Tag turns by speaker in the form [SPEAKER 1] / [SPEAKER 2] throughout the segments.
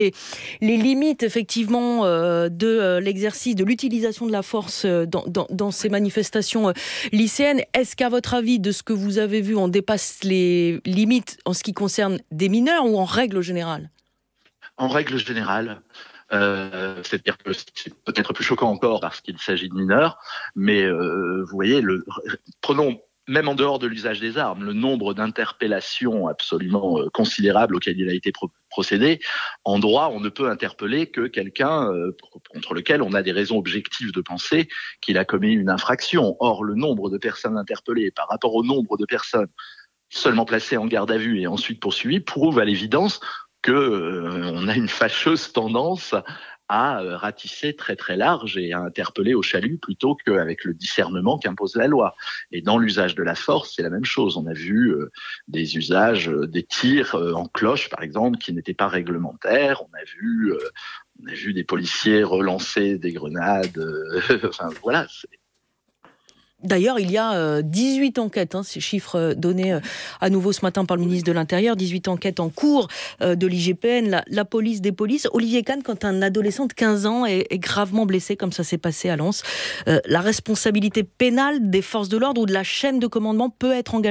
[SPEAKER 1] Et les limites effectivement de l'exercice, de l'utilisation de la force dans ces manifestations lycéennes. Est-ce qu'à votre avis, de ce que vous avez vu, on dépasse les limites en ce qui concerne des mineurs ou en règle générale ?
[SPEAKER 2] En règle générale, c'est-à-dire que c'est peut-être plus choquant encore parce qu'il s'agit de mineurs, mais vous voyez, prenons même en dehors de l'usage des armes, le nombre d'interpellations absolument considérables auxquelles il a été procédé. En droit, on ne peut interpeller que quelqu'un contre lequel on a des raisons objectives de penser qu'il a commis une infraction. Or, le nombre de personnes interpellées par rapport au nombre de personnes seulement placées en garde à vue et ensuite poursuivies prouve à l'évidence qu'on a une fâcheuse tendance à ratisser très très large et à interpeller au chalut plutôt qu'avec le discernement qu'impose la loi. Et dans l'usage de la force, c'est la même chose. On a vu des usages, des tirs en cloche par exemple, qui n'étaient pas réglementaires. On a vu des policiers relancer des grenades. Enfin voilà.
[SPEAKER 1] D'ailleurs, il y a 18 enquêtes, ces chiffres donnés à nouveau ce matin par le ministre de l'Intérieur, 18 enquêtes en cours de l'IGPN, la police des polices. Olivier Kahn, quand un adolescent de 15 ans est gravement blessé, comme ça s'est passé à Lens, la responsabilité pénale des forces de l'ordre ou de la chaîne de commandement peut être engagée ?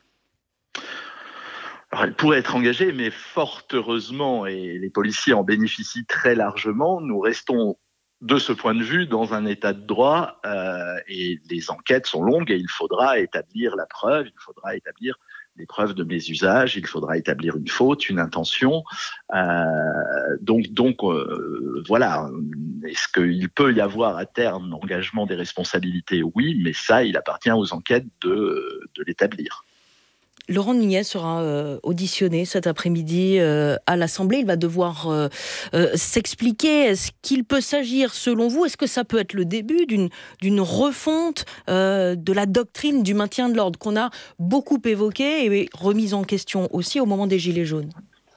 [SPEAKER 2] Alors, elle pourrait être engagée, mais fort heureusement, et les policiers en bénéficient très largement, nous restons de ce point de vue dans un état de droit et les enquêtes sont longues et il faudra établir la preuve, il faudra établir les preuves de mes usages, il faudra établir une faute, une intention. Donc voilà, est-ce qu'il peut y avoir à terme l'engagement des responsabilités ? Oui, mais ça, il appartient aux enquêtes de l'établir.
[SPEAKER 1] Laurent Nunez sera auditionné cet après-midi à l'Assemblée. Il va devoir s'expliquer. Est-ce qu'il peut s'agir, selon vous, est-ce que ça peut être le début d'une refonte de la doctrine du maintien de l'ordre qu'on a beaucoup évoquée et remise en question aussi au moment des Gilets jaunes ?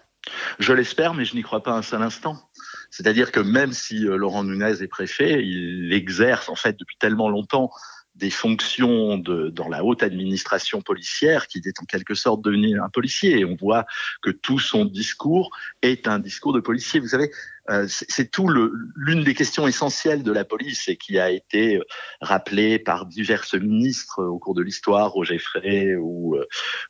[SPEAKER 2] Je l'espère, mais je n'y crois pas un seul instant. C'est-à-dire que même si Laurent Nunez est préfet, il exerce en fait depuis tellement longtemps des fonctions dans la haute administration policière qu'il est en quelque sorte devenu un policier. Et on voit que tout son discours est un discours de policier. Vous savez, c'est l'une des questions essentielles de la police et qui a été rappelée par divers ministres au cours de l'histoire, Roger Frey ou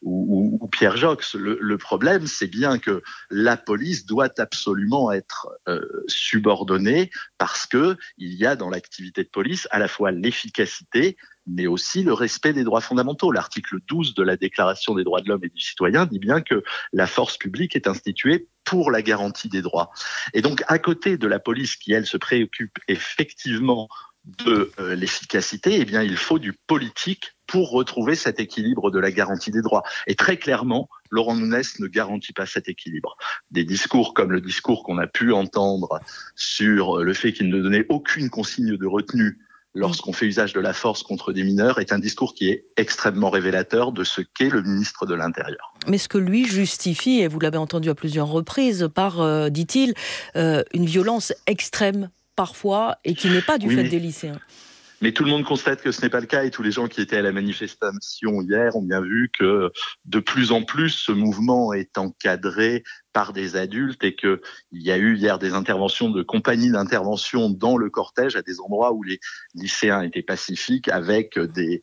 [SPEAKER 2] Pierre Joxe. Le problème, c'est bien que la police doit absolument être subordonnée parce que il y a dans l'activité de police à la fois l'efficacité mais aussi le respect des droits fondamentaux. L'article 12 de la Déclaration des droits de l'homme et du citoyen dit bien que la force publique est instituée pour la garantie des droits. Et donc, à côté de la police qui, elle, se préoccupe effectivement de l'efficacité, eh bien, il faut du politique pour retrouver cet équilibre de la garantie des droits. Et très clairement, Laurent Nunez ne garantit pas cet équilibre. Des discours comme le discours qu'on a pu entendre sur le fait qu'il ne donnait aucune consigne de retenue lorsqu'on fait usage de la force contre des mineurs est un discours qui est extrêmement révélateur de ce qu'est le ministre de l'Intérieur.
[SPEAKER 1] Mais ce que lui justifie, et vous l'avez entendu à plusieurs reprises, par, dit-il, une violence extrême parfois, et qui n'est pas du fait des lycéens.
[SPEAKER 2] Mais tout le monde constate que ce n'est pas le cas et tous les gens qui étaient à la manifestation hier ont bien vu que de plus en plus ce mouvement est encadré par des adultes et qu'il y a eu hier des interventions de compagnies d'intervention dans le cortège à des endroits où les lycéens étaient pacifiques avec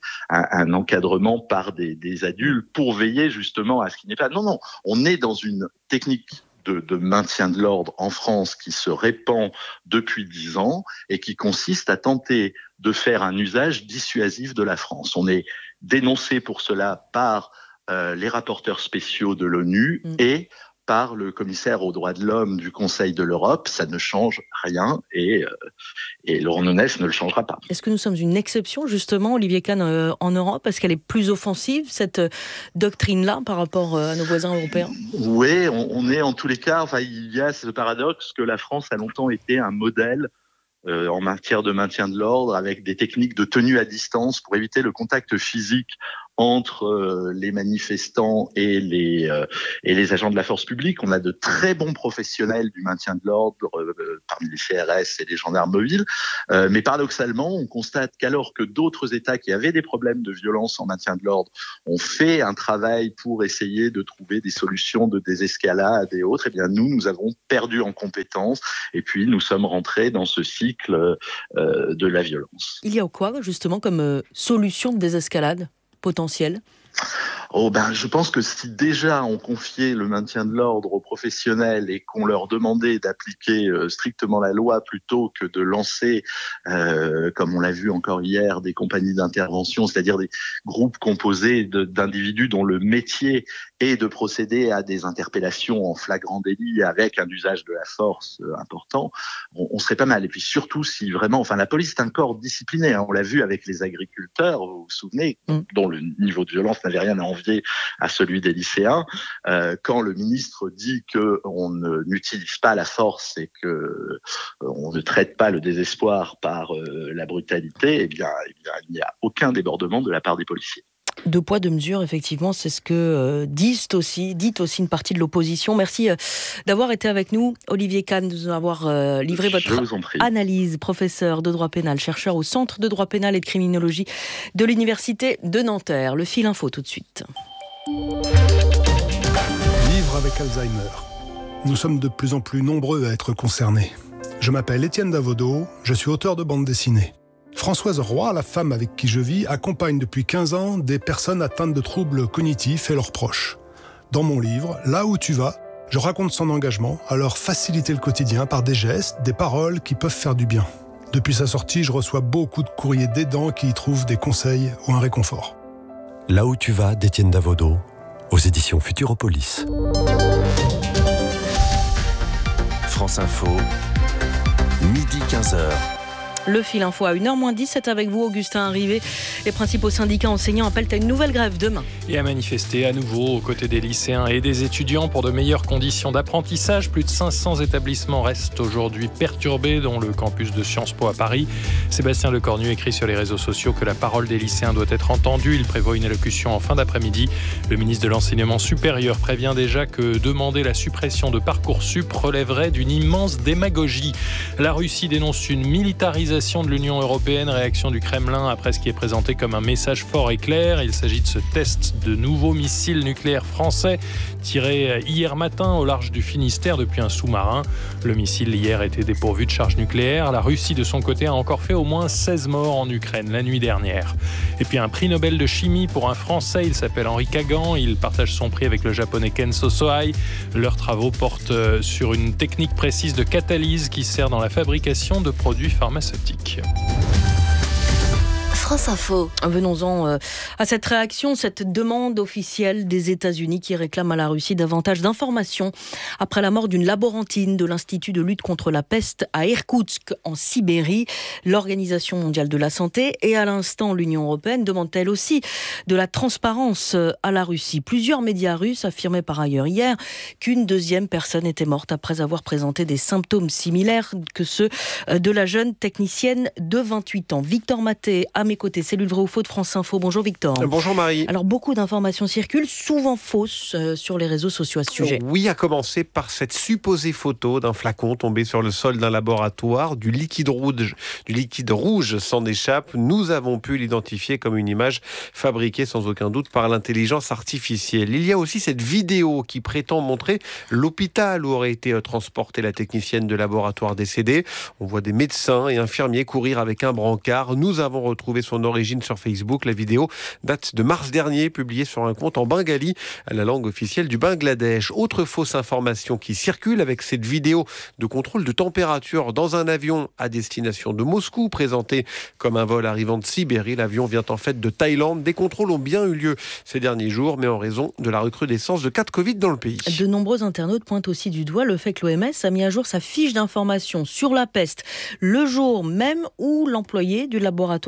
[SPEAKER 2] un encadrement par des adultes pour veiller justement à ce qui n'est pas... Non, on est dans une technique de maintien de l'ordre en France qui se répand depuis 10 ans et qui consiste à tenter de faire un usage dissuasif de la France. On est dénoncé pour cela par les rapporteurs spéciaux de l'ONU et par le commissaire aux droits de l'homme du Conseil de l'Europe. Ça ne change rien et Laurent Nunez ne le changera pas.
[SPEAKER 1] Est-ce que nous sommes une exception, justement, Olivier Kahn, en Europe ? Est-ce qu'elle est plus offensive, cette doctrine-là, par rapport à nos voisins européens ?
[SPEAKER 2] Oui, on est en tous les cas... Enfin, il y a ce paradoxe que la France a longtemps été un modèle en matière de maintien de l'ordre avec des techniques de tenue à distance pour éviter le contact physique entre les manifestants et les agents de la force publique. On a de très bons professionnels du maintien de l'ordre parmi les CRS et les gendarmes mobiles. Mais paradoxalement, on constate qu'alors que d'autres États qui avaient des problèmes de violence en maintien de l'ordre ont fait un travail pour essayer de trouver des solutions de désescalade et autres, eh bien nous avons perdu en compétences et puis nous sommes rentrés dans ce cycle de la violence.
[SPEAKER 1] Il y a quoi justement comme solution de désescalade potentielle ?
[SPEAKER 2] Je pense que si déjà on confiait le maintien de l'ordre aux professionnels et qu'on leur demandait d'appliquer strictement la loi plutôt que de lancer, comme on l'a vu encore hier, des compagnies d'intervention, c'est-à-dire des groupes composés d'individus dont le métier est de procéder à des interpellations en flagrant délit avec un usage de la force important, on serait pas mal. Et puis surtout si vraiment, la police est un corps discipliné, hein, on l'a vu avec les agriculteurs, vous vous souvenez, dont le niveau de violence n'avait rien à envier à celui des lycéens. Quand le ministre dit qu'on n'utilise pas la force et qu'on ne traite pas le désespoir par la brutalité, eh bien, il n'y a aucun débordement de la part des policiers.
[SPEAKER 1] Deux poids, deux mesures, effectivement, c'est ce que dit aussi une partie de l'opposition. Merci d'avoir été avec nous, Olivier Kahn, de nous avoir livré votre analyse. Professeur de droit pénal, chercheur au Centre de droit pénal et de criminologie de l'Université de Nanterre. Le fil info tout de suite.
[SPEAKER 3] Vivre avec Alzheimer. Nous sommes de plus en plus nombreux à être concernés. Je m'appelle Étienne Davodo, je suis auteur de bande dessinée. Françoise Roy, la femme avec qui je vis, accompagne depuis 15 ans des personnes atteintes de troubles cognitifs et leurs proches. Dans mon livre, Là où tu vas, je raconte son engagement à leur faciliter le quotidien par des gestes, des paroles qui peuvent faire du bien. Depuis sa sortie, je reçois beaucoup de courriers d'aidants qui y trouvent des conseils ou un réconfort.
[SPEAKER 4] Là où tu vas, d'Étienne Davodo, aux éditions Futuropolis. France Info, midi 15h.
[SPEAKER 1] Le fil info à 1h-10, c'est avec vous, Augustin Rivet. Les principaux syndicats enseignants appellent à une nouvelle grève demain.
[SPEAKER 5] Et à manifester à nouveau aux côtés des lycéens et des étudiants pour de meilleures conditions d'apprentissage. Plus de 500 établissements restent aujourd'hui perturbés, dont le campus de Sciences Po à Paris. Sébastien Lecornu écrit sur les réseaux sociaux que la parole des lycéens doit être entendue. Il prévoit une allocution en fin d'après-midi. Le ministre de l'Enseignement supérieur prévient déjà que demander la suppression de Parcoursup relèverait d'une immense démagogie. La Russie dénonce une militarisation de l'Union européenne, réaction du Kremlin après ce qui est présenté comme un message fort et clair. Il s'agit de ce test de nouveaux missiles nucléaires français tirés hier matin au large du Finistère depuis un sous-marin. Le missile hier était dépourvu de charge nucléaire. La Russie de son côté a encore fait au moins 16 morts en Ukraine la nuit dernière. Et puis un prix Nobel de chimie pour un Français, il s'appelle Henri Kagan. Il partage son prix avec le Japonais Kenzo Sohei. Leurs travaux portent sur une technique précise de catalyse qui sert dans la fabrication de produits pharmaceutiques.
[SPEAKER 6] France Info.
[SPEAKER 1] Venons-en à cette réaction, cette demande officielle des États-Unis qui réclame à la Russie davantage d'informations après la mort d'une laborantine de l'Institut de lutte contre la peste à Irkoutsk, en Sibérie. L'Organisation mondiale de la santé et à l'instant l'Union européenne demande elle aussi de la transparence à la Russie. Plusieurs médias russes affirmaient par ailleurs hier qu'une deuxième personne était morte après avoir présenté des symptômes similaires que ceux de la jeune technicienne de 28 ans. Victor Maté, à mes côtés, cellule vrai ou faux de France Info. Bonjour Victor.
[SPEAKER 7] Bonjour Marie.
[SPEAKER 1] Alors beaucoup d'informations circulent, souvent fausses sur les réseaux sociaux à ce sujet.
[SPEAKER 7] Oui, à commencer par cette supposée photo d'un flacon tombé sur le sol d'un laboratoire, du liquide rouge s'en échappe. Nous avons pu l'identifier comme une image fabriquée sans aucun doute par l'intelligence artificielle. Il y a aussi cette vidéo qui prétend montrer l'hôpital où aurait été transportée la technicienne de laboratoire décédée. On voit des médecins et infirmiers courir avec un brancard. Nous avons retrouvé son origine sur Facebook. La vidéo date de mars dernier, publiée sur un compte en bengali, la langue officielle du Bangladesh. Autre fausse information qui circule avec cette vidéo de contrôle de température dans un avion à destination de Moscou, présenté comme un vol arrivant de Sibérie. L'avion vient en fait de Thaïlande. Des contrôles ont bien eu lieu ces derniers jours, mais en raison de la recrudescence de cas de Covid dans le pays.
[SPEAKER 1] De nombreux internautes pointent aussi du doigt le fait que l'OMS a mis à jour sa fiche d'information sur la peste le jour même où l'employé du laboratoire d'Irkoutsk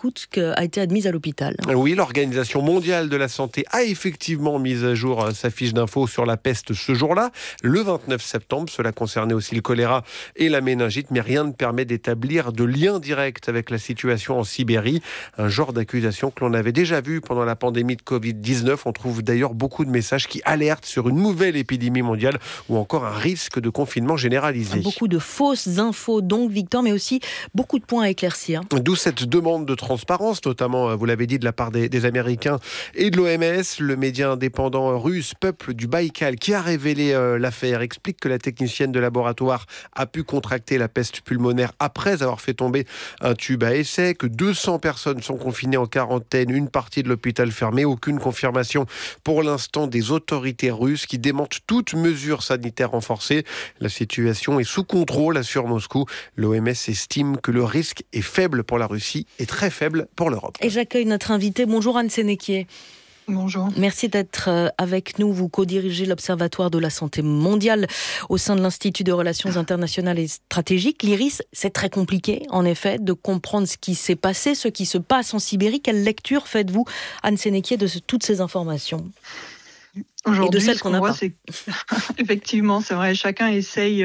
[SPEAKER 1] Irkoutsk a été admise à l'hôpital.
[SPEAKER 7] Oui, l'Organisation mondiale de la santé a effectivement mis à jour sa fiche d'infos sur la peste ce jour-là, le 29 septembre. Cela concernait aussi le choléra et la méningite, mais rien ne permet d'établir de lien direct avec la situation en Sibérie. Un genre d'accusation que l'on avait déjà vu pendant la pandémie de Covid-19. On trouve d'ailleurs beaucoup de messages qui alertent sur une nouvelle épidémie mondiale ou encore un risque de confinement généralisé.
[SPEAKER 1] Beaucoup de fausses infos donc, Victor, mais aussi beaucoup de points à éclaircir.
[SPEAKER 7] D'où cette demande de transparence, notamment, vous l'avez dit, de la part des Américains et de l'OMS. Le média indépendant russe Peuple du Baïkal, qui a révélé l'affaire, explique que la technicienne de laboratoire a pu contracter la peste pulmonaire après avoir fait tomber un tube à essai, que 200 personnes sont confinées en quarantaine, une partie de l'hôpital fermée. Aucune confirmation pour l'instant des autorités russes qui démentent toute mesure sanitaire renforcée. La situation est sous contrôle, assure Moscou. L'OMS estime que le risque est faible pour la Russie et très faible pour l'Europe.
[SPEAKER 1] Et j'accueille notre invité. Bonjour Anne Sénéquier.
[SPEAKER 6] Bonjour.
[SPEAKER 1] Merci d'être avec nous. Vous co-dirigez l'Observatoire de la santé mondiale au sein de l'Institut de relations internationales et stratégiques, l'IRIS. C'est très compliqué, en effet, de comprendre ce qui s'est passé, ce qui se passe en Sibérie. Quelle lecture faites-vous, Anne Sénéquier, de toutes ces informations ?
[SPEAKER 6] Aujourd'hui,
[SPEAKER 1] et de celles qu'on n'a pas.
[SPEAKER 6] Effectivement, c'est vrai, chacun essaye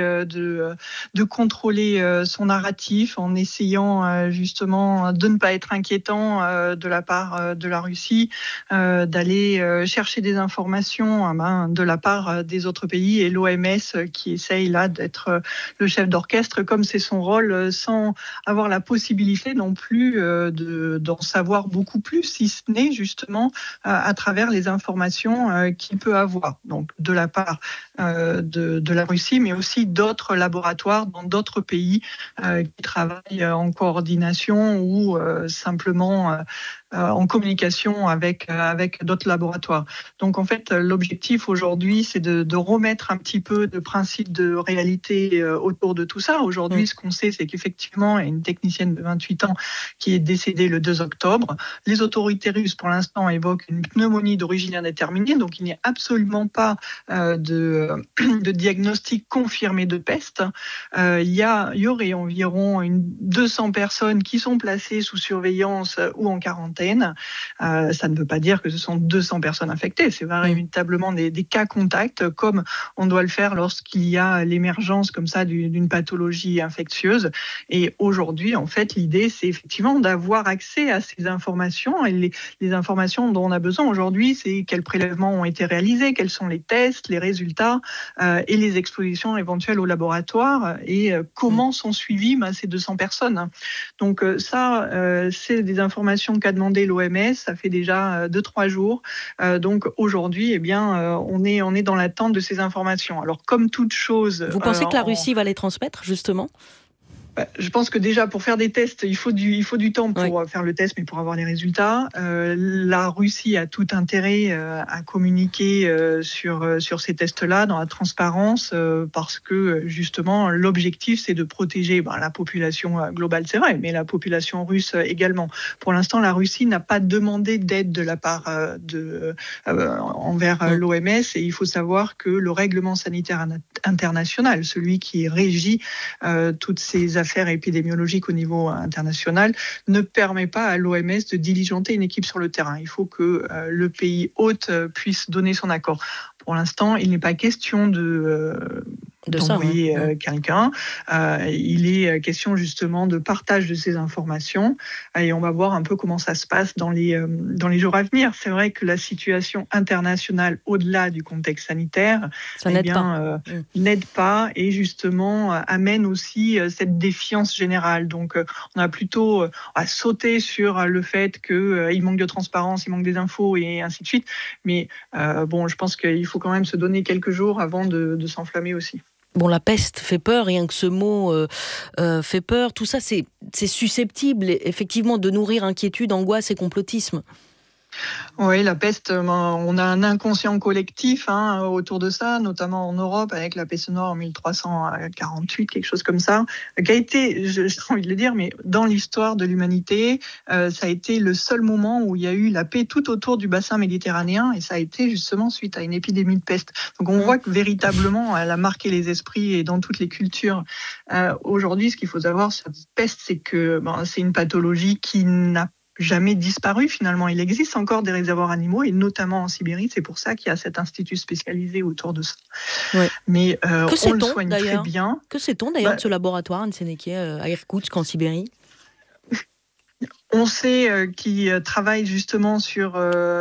[SPEAKER 6] de contrôler son narratif en essayant justement de ne pas être inquiétant de la part de la Russie, d'aller chercher des informations de la part des autres pays et l'OMS qui essaye là d'être le chef d'orchestre comme c'est son rôle sans avoir la possibilité non plus d'en savoir beaucoup plus, si ce n'est justement à travers les informations qu'il peut avoir, donc de la part de la Russie, mais aussi d'autres laboratoires dans d'autres pays qui travaillent en coordination ou simplement en communication avec d'autres laboratoires. Donc en fait, l'objectif aujourd'hui, c'est de remettre un petit peu de principe de réalité autour de tout ça. Aujourd'hui, ce qu'on sait, c'est qu'effectivement, il y a une technicienne de 28 ans qui est décédée le 2 octobre. Les autorités russes, pour l'instant, évoquent une pneumonie d'origine indéterminée, donc il n'y a absolument pas de diagnostic confirmé de peste. Il y aurait environ 200 personnes qui sont placées sous surveillance ou en quarantaine. Ça ne veut pas dire que ce sont 200 personnes infectées. C'est véritablement des cas contacts, comme on doit le faire lorsqu'il y a l'émergence comme ça d'une pathologie infectieuse. Et aujourd'hui, en fait, l'idée, c'est effectivement d'avoir accès à ces informations. Et les informations dont on a besoin aujourd'hui, c'est quels prélèvements ont été réalisés, quels sont les tests, les résultats et les expositions éventuelles au laboratoire et comment sont suivies ces 200 personnes. Donc ça, c'est des informations qu'a demandé l'OMS, ça fait déjà 2-3 jours. Donc aujourd'hui, on est dans l'attente de ces informations. Alors comme toute chose...
[SPEAKER 1] Vous pensez que la Russie va les transmettre, justement ?
[SPEAKER 6] Je pense que déjà, pour faire des tests, il faut du temps pour faire le test, mais pour avoir les résultats. La Russie a tout intérêt à communiquer sur ces tests-là, dans la transparence, parce que, justement, l'objectif, c'est de protéger la population globale, c'est vrai, mais la population russe également. Pour l'instant, la Russie n'a pas demandé d'aide de la part envers l'OMS, et il faut savoir que le règlement sanitaire international, celui qui régit toutes ces affaires épidémiologiques au niveau international, ne permet pas à l'OMS de diligenter une équipe sur le terrain. Il faut que le pays hôte puisse donner son accord. Pour l'instant, il n'est pas question d'envoyer quelqu'un. Il est question justement de partage de ces informations et on va voir un peu comment ça se passe dans les jours à venir. C'est vrai que la situation internationale, au-delà du contexte sanitaire, n'aide pas et justement amène aussi cette défiance générale. Donc on a plutôt à sauter sur le fait qu'il manque de transparence, il manque des infos et ainsi de suite. Mais je pense qu'il faut quand même se donner quelques jours avant de s'enflammer aussi.
[SPEAKER 1] Bon, la peste fait peur, rien que ce mot fait peur. Tout ça, c'est susceptible, effectivement, de nourrir inquiétude, angoisse et complotisme.
[SPEAKER 6] Oui, la peste, on a un inconscient collectif autour de ça, notamment en Europe, avec la peste noire en 1348, quelque chose comme ça, qui a été, j'ai envie de le dire, mais dans l'histoire de l'humanité, ça a été le seul moment où il y a eu la paix tout autour du bassin méditerranéen, et ça a été justement suite à une épidémie de peste. Donc on voit que véritablement, elle a marqué les esprits et dans toutes les cultures. Aujourd'hui, ce qu'il faut savoir sur cette peste, c'est que c'est une pathologie qui n'a jamais disparu finalement. Il existe encore des réservoirs animaux et notamment en Sibérie. C'est pour ça qu'il y a cet institut spécialisé autour de ça.
[SPEAKER 1] Ouais.
[SPEAKER 6] Mais on le soigne très bien.
[SPEAKER 1] Que sait-on d'ailleurs de ce laboratoire Anne Sénéquier à Irkoutsk en Sibérie?
[SPEAKER 6] On sait qu'ils travaillent justement sur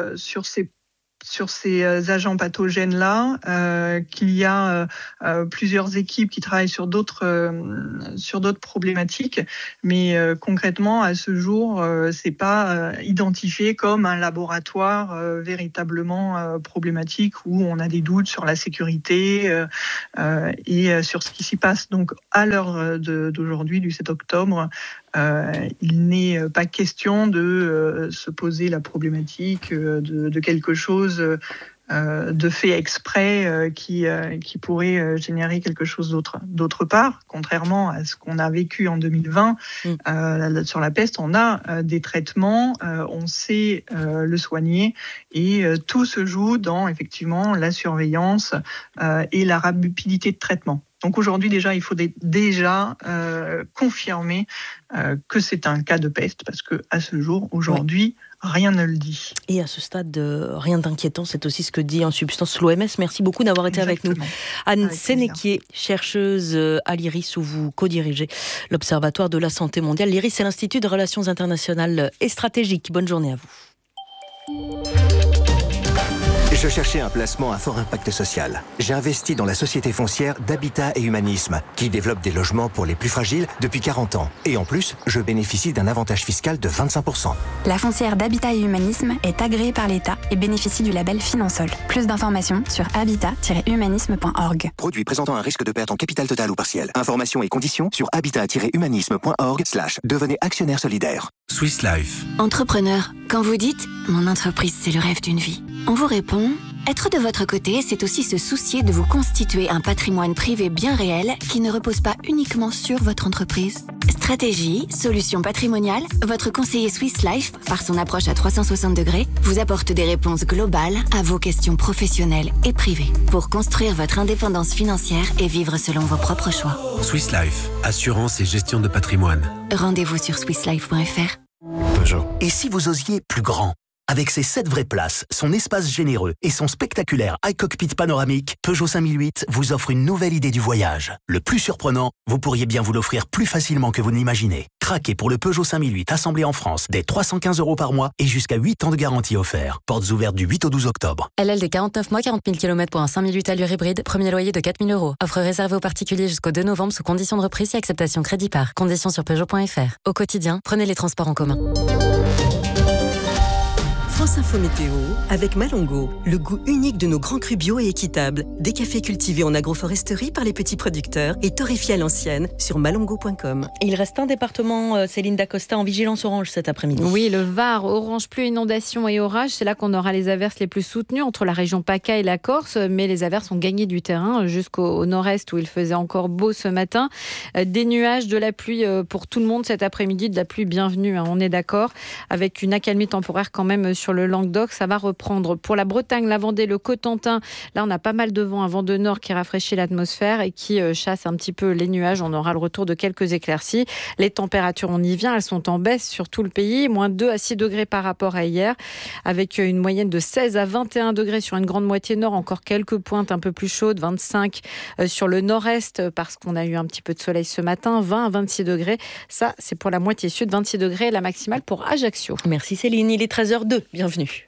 [SPEAKER 6] ces agents pathogènes-là, qu'il y a plusieurs équipes qui travaillent sur d'autres problématiques, mais concrètement, à ce jour, c'est pas identifié comme un laboratoire véritablement problématique où on a des doutes sur la sécurité et sur ce qui s'y passe. Donc, à l'heure d'aujourd'hui, du 7 octobre, il n'est pas question de se poser la problématique de quelque chose de fait exprès qui pourrait générer quelque chose d'autre. D'autre part, contrairement à ce qu'on a vécu en 2020 sur la peste, on a des traitements, on sait le soigner et tout se joue dans effectivement la surveillance et la rapidité de traitement. Donc aujourd'hui déjà, il faut déjà confirmer que c'est un cas de peste parce que à ce jour, aujourd'hui, rien ne le dit.
[SPEAKER 1] Et à ce stade, rien d'inquiétant, c'est aussi ce que dit en substance l'OMS. Merci beaucoup d'avoir été avec nous. Anne Sénéquier, chercheuse à l'IRIS où vous co-dirigez l'Observatoire de la santé mondiale. L'IRIS, c'est l'Institut de relations internationales et stratégiques. Bonne journée à vous.
[SPEAKER 8] Je cherchais un placement à fort impact social. J'ai investi dans la société foncière d'Habitat et Humanisme, qui développe des logements pour les plus fragiles depuis 40 ans. Et en plus, je bénéficie d'un avantage fiscal de 25%.
[SPEAKER 9] La foncière d'Habitat et Humanisme est agréée par l'État et bénéficie du label Finansol. Plus d'informations sur habitat-humanisme.org.
[SPEAKER 8] Produit présentant un risque de perte en capital total ou partiel. Informations et conditions sur habitat-humanisme.org/devenez actionnaire solidaire.
[SPEAKER 10] Swiss Life.
[SPEAKER 11] Entrepreneur, quand vous dites « Mon entreprise, c'est le rêve d'une vie », on vous répond « Être de votre côté, c'est aussi se soucier de vous constituer un patrimoine privé bien réel qui ne repose pas uniquement sur votre entreprise. » Stratégie, solutions patrimoniales, votre conseiller Swiss Life, par son approche à 360 degrés, vous apporte des réponses globales à vos questions professionnelles et privées pour construire votre indépendance financière et vivre selon vos propres choix.
[SPEAKER 10] Swiss Life, assurance et gestion de patrimoine.
[SPEAKER 11] Rendez-vous sur swisslife.fr.
[SPEAKER 8] Peugeot.
[SPEAKER 12] Et si vous osiez plus grand ? Avec ses 7 vraies places, son espace généreux et son spectaculaire iCockpit panoramique, Peugeot 5008 vous offre une nouvelle idée du voyage. Le plus surprenant, vous pourriez bien vous l'offrir plus facilement que vous n'imaginez. Craquez pour le Peugeot 5008 assemblé en France dès 315 € par mois et jusqu'à 8 ans de garantie offert. Portes ouvertes du 8 au 12 octobre.
[SPEAKER 13] LLD 49 mois, 40 000 km pour un 5008 allure hybride, premier loyer de 4 000 €. Offre réservée aux particuliers jusqu'au 2 novembre sous conditions de reprise et acceptation crédit par. Conditions sur Peugeot.fr. Au quotidien, prenez les transports en commun.
[SPEAKER 14] France Info Météo avec Malongo, le goût unique de nos grands crus bio et équitables. Des cafés cultivés en agroforesterie par les petits producteurs et torréfiés à l'ancienne sur malongo.com.
[SPEAKER 1] Il reste un département, Céline Dacosta, en vigilance orange cet après-midi.
[SPEAKER 15] Oui, le Var, orange, pluie, inondation et orage. C'est là qu'on aura les averses les plus soutenues entre la région PACA et la Corse. Mais les averses ont gagné du terrain jusqu'au nord-est où il faisait encore beau ce matin. Des nuages, de la pluie pour tout le monde cet après-midi, de la pluie bienvenue, on est d'accord, avec une accalmie temporaire quand même sur le Languedoc, ça va reprendre. Pour la Bretagne, la Vendée, le Cotentin, là on a pas mal de vent, un vent de nord qui rafraîchit l'atmosphère et qui chasse un petit peu les nuages. On aura le retour de quelques éclaircies. Les températures, on y vient, elles sont en baisse sur tout le pays, moins 2 à 6 degrés par rapport à hier, avec une moyenne de 16 à 21 degrés sur une grande moitié nord, encore quelques pointes un peu plus chaudes, 25 sur le nord-est parce qu'on a eu un petit peu de soleil ce matin, 20 à 26 degrés. Ça, c'est pour la moitié sud, 26 degrés, la maximale pour Ajaccio.
[SPEAKER 1] Merci Céline, il est 13h02. Bienvenue.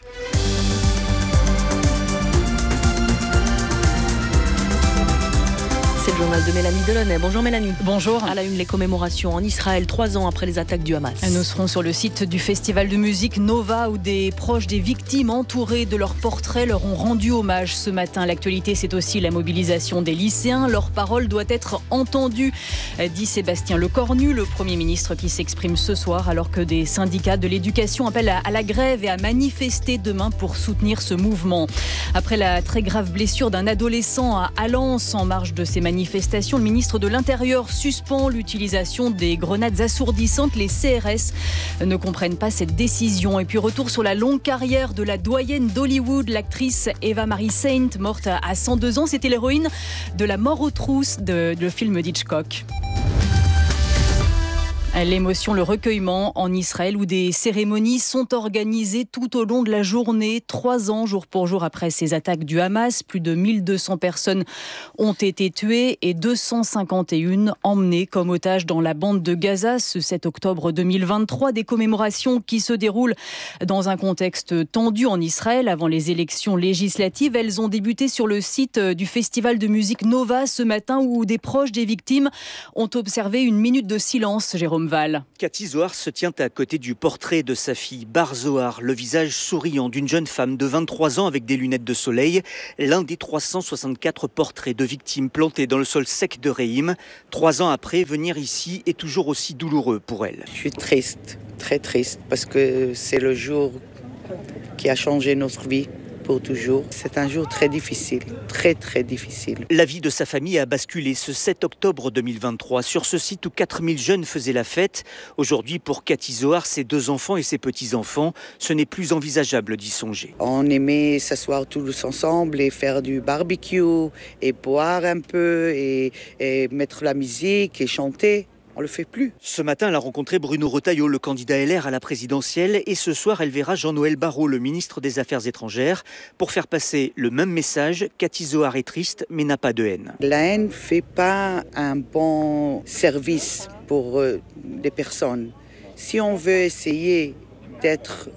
[SPEAKER 1] C'est le journal de Mélanie Delaunay. Bonjour Mélanie.
[SPEAKER 16] Bonjour.
[SPEAKER 1] À la une, les commémorations en Israël, 3 ans après les attaques du Hamas.
[SPEAKER 16] Nous serons sur le site du festival de musique Nova où des proches des victimes entourés de leurs portraits leur ont rendu hommage ce matin. L'actualité, c'est aussi la mobilisation des lycéens. Leur parole doit être entendue, dit Sébastien Lecornu, le Premier ministre qui s'exprime ce soir alors que des syndicats de l'éducation appellent à la grève et à manifester demain pour soutenir ce mouvement. Après la très grave blessure d'un adolescent à Alens en marge de ces manifestations, le ministre de l'Intérieur suspend l'utilisation des grenades assourdissantes. Les CRS ne comprennent pas cette décision. Et puis retour sur la longue carrière de la doyenne d'Hollywood, l'actrice Eva Marie Saint, morte à 102 ans. C'était l'héroïne de La mort aux trousses, le film d'Hitchcock. L'émotion, le recueillement en Israël où des cérémonies sont organisées tout au long de la journée. 3 ans, jour pour jour, après ces attaques du Hamas. Plus de 1200 personnes ont été tuées et 251 emmenées comme otages dans la bande de Gaza ce 7 octobre 2023. Des commémorations qui se déroulent dans un contexte tendu en Israël avant les élections législatives. Elles ont débuté sur le site du festival de musique Nova ce matin où des proches des victimes ont observé une minute de silence, Jérôme Val.
[SPEAKER 17] Cathy Zohar se tient à côté du portrait de sa fille Bar Zohar, le visage souriant d'une jeune femme de 23 ans avec des lunettes de soleil, l'un des 364 portraits de victimes plantés dans le sol sec de Reim. 3 ans après, venir ici est toujours aussi douloureux pour elle.
[SPEAKER 18] Je suis triste, très triste, parce que c'est le jour qui a changé notre vie. Pour toujours. C'est un jour très difficile, très très difficile.
[SPEAKER 17] La vie de sa famille a basculé ce 7 octobre 2023 sur ce site où 4000 jeunes faisaient la fête. Aujourd'hui, pour Cathy Zohar, ses 2 enfants et ses petits-enfants, ce n'est plus envisageable d'y songer.
[SPEAKER 18] On aimait s'asseoir tous ensemble et faire du barbecue et boire un peu et mettre la musique et chanter. On le fait plus.
[SPEAKER 17] Ce matin, elle a rencontré Bruno Retailleau, le candidat LR à la présidentielle, et ce soir, elle verra Jean-Noël Barrot, le ministre des Affaires étrangères, pour faire passer le même message. Cathy Zohar est triste, mais n'a pas de haine.
[SPEAKER 18] La haine ne fait pas un bon service pour les personnes. Si on veut essayer d'être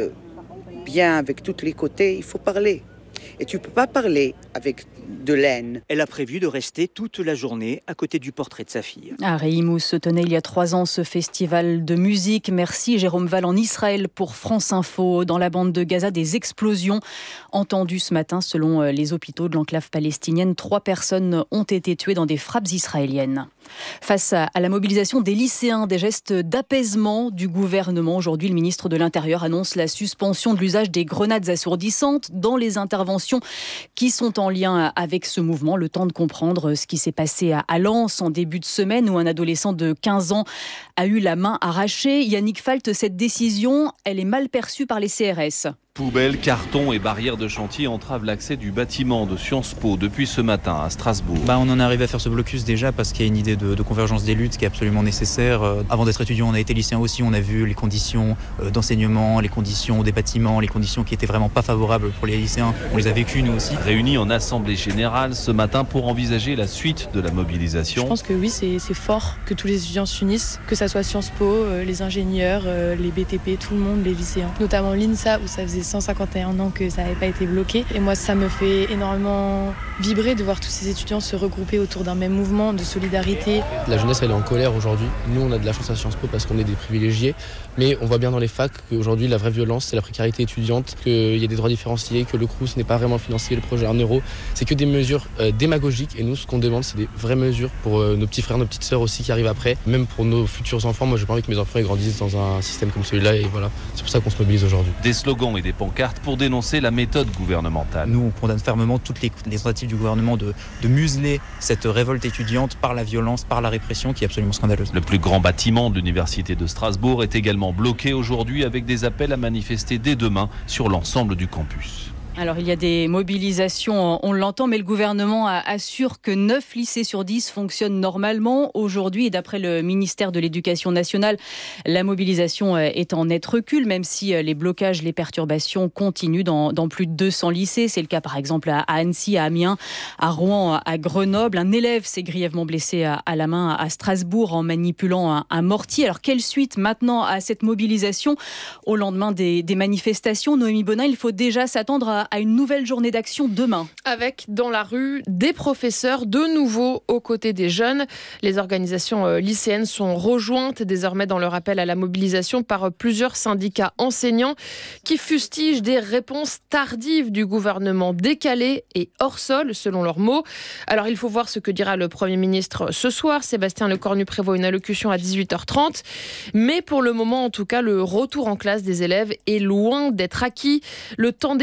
[SPEAKER 18] bien avec tous les côtés, il faut parler. Et tu ne peux pas parler avec de l'aine.
[SPEAKER 17] Elle a prévu de rester toute la journée à côté du portrait de sa fille.
[SPEAKER 16] À Reim où se tenait il y a 3 ans ce festival de musique. Merci Jérôme Val en Israël pour France Info. Dans la bande de Gaza, des explosions entendues ce matin selon les hôpitaux de l'enclave palestinienne. 3 personnes ont été tuées dans des frappes israéliennes. Face à la mobilisation des lycéens, des gestes d'apaisement du gouvernement. Aujourd'hui, le ministre de l'Intérieur annonce la suspension de l'usage des grenades assourdissantes dans les interventions qui sont en lien avec ce mouvement. Le temps de comprendre ce qui s'est passé à Lens en début de semaine où un adolescent de 15 ans a eu la main arrachée. Yannick Falt, cette décision, elle est mal perçue par les CRS.
[SPEAKER 19] Poubelles, cartons et barrières de chantier entravent l'accès du bâtiment de Sciences Po depuis ce matin à Strasbourg.
[SPEAKER 20] On en est arrivé à faire ce blocus déjà parce qu'il y a une idée de convergence des luttes qui est absolument nécessaire. Avant d'être étudiant, on a été lycéen aussi, on a vu les conditions d'enseignement, les conditions des bâtiments, les conditions qui étaient vraiment pas favorables pour les lycéens. On les a vécues nous aussi.
[SPEAKER 19] Réunis en assemblée générale ce matin pour envisager la suite de la mobilisation.
[SPEAKER 21] Je pense que oui, c'est fort que tous les étudiants s'unissent, que ça soit Sciences Po, les ingénieurs, les BTP, tout le monde, les lycéens. Notamment l'INSA où ça faisait 151 ans que ça n'avait pas été bloqué. Et moi, ça me fait énormément vibrer de voir tous ces étudiants se regrouper autour d'un même mouvement de solidarité.
[SPEAKER 22] La jeunesse, elle est en colère aujourd'hui. Nous, on a de la chance à Sciences Po parce qu'on est des privilégiés. Mais on voit bien dans les facs qu'aujourd'hui, la vraie violence, c'est la précarité étudiante, qu'il y a des droits différenciés, que le Crous n'est pas vraiment financé, le projet 1 euro. C'est que des mesures démagogiques. Et nous, ce qu'on demande, c'est des vraies mesures pour nos petits frères, nos petites sœurs aussi qui arrivent après. Même pour nos futurs enfants. Moi, j'ai pas envie que mes enfants grandissent dans un système comme celui-là. Et voilà, c'est pour ça qu'on se mobilise aujourd'hui.
[SPEAKER 19] Des slogans et des pancartes pour dénoncer la méthode gouvernementale.
[SPEAKER 20] Nous, on condamne fermement toutes les tentatives du gouvernement de museler cette révolte étudiante par la violence, par la répression qui est absolument scandaleuse.
[SPEAKER 19] Le plus grand bâtiment de l'Université de Strasbourg est également bloqué aujourd'hui avec des appels à manifester dès demain sur l'ensemble du campus.
[SPEAKER 16] Alors il y a des mobilisations, on l'entend, mais le gouvernement assure que 9 lycées sur 10 fonctionnent normalement aujourd'hui. Et d'après le ministère de l'Éducation nationale, la mobilisation est en net recul, même si les blocages, les perturbations continuent dans plus de 200 lycées. C'est le cas par exemple à Annecy, à Amiens, à Rouen, à Grenoble. Un élève s'est grièvement blessé à la main à Strasbourg en manipulant un mortier. Alors quelle suite maintenant à cette mobilisation au lendemain des manifestations? Noémie Bonin, il faut déjà s'attendre à une nouvelle journée d'action demain.
[SPEAKER 23] Avec dans la rue des professeurs de nouveau aux côtés des jeunes. Les organisations lycéennes sont rejointes désormais dans leur appel à la mobilisation par plusieurs syndicats enseignants qui fustigent des réponses tardives du gouvernement, décalées et hors sol selon leurs mots. Alors il faut voir ce que dira le Premier ministre ce soir. Sébastien Lecornu prévoit une allocution à 18h30. Mais pour le moment en tout cas, le retour en classe des élèves est loin d'être acquis. Le temps d'échange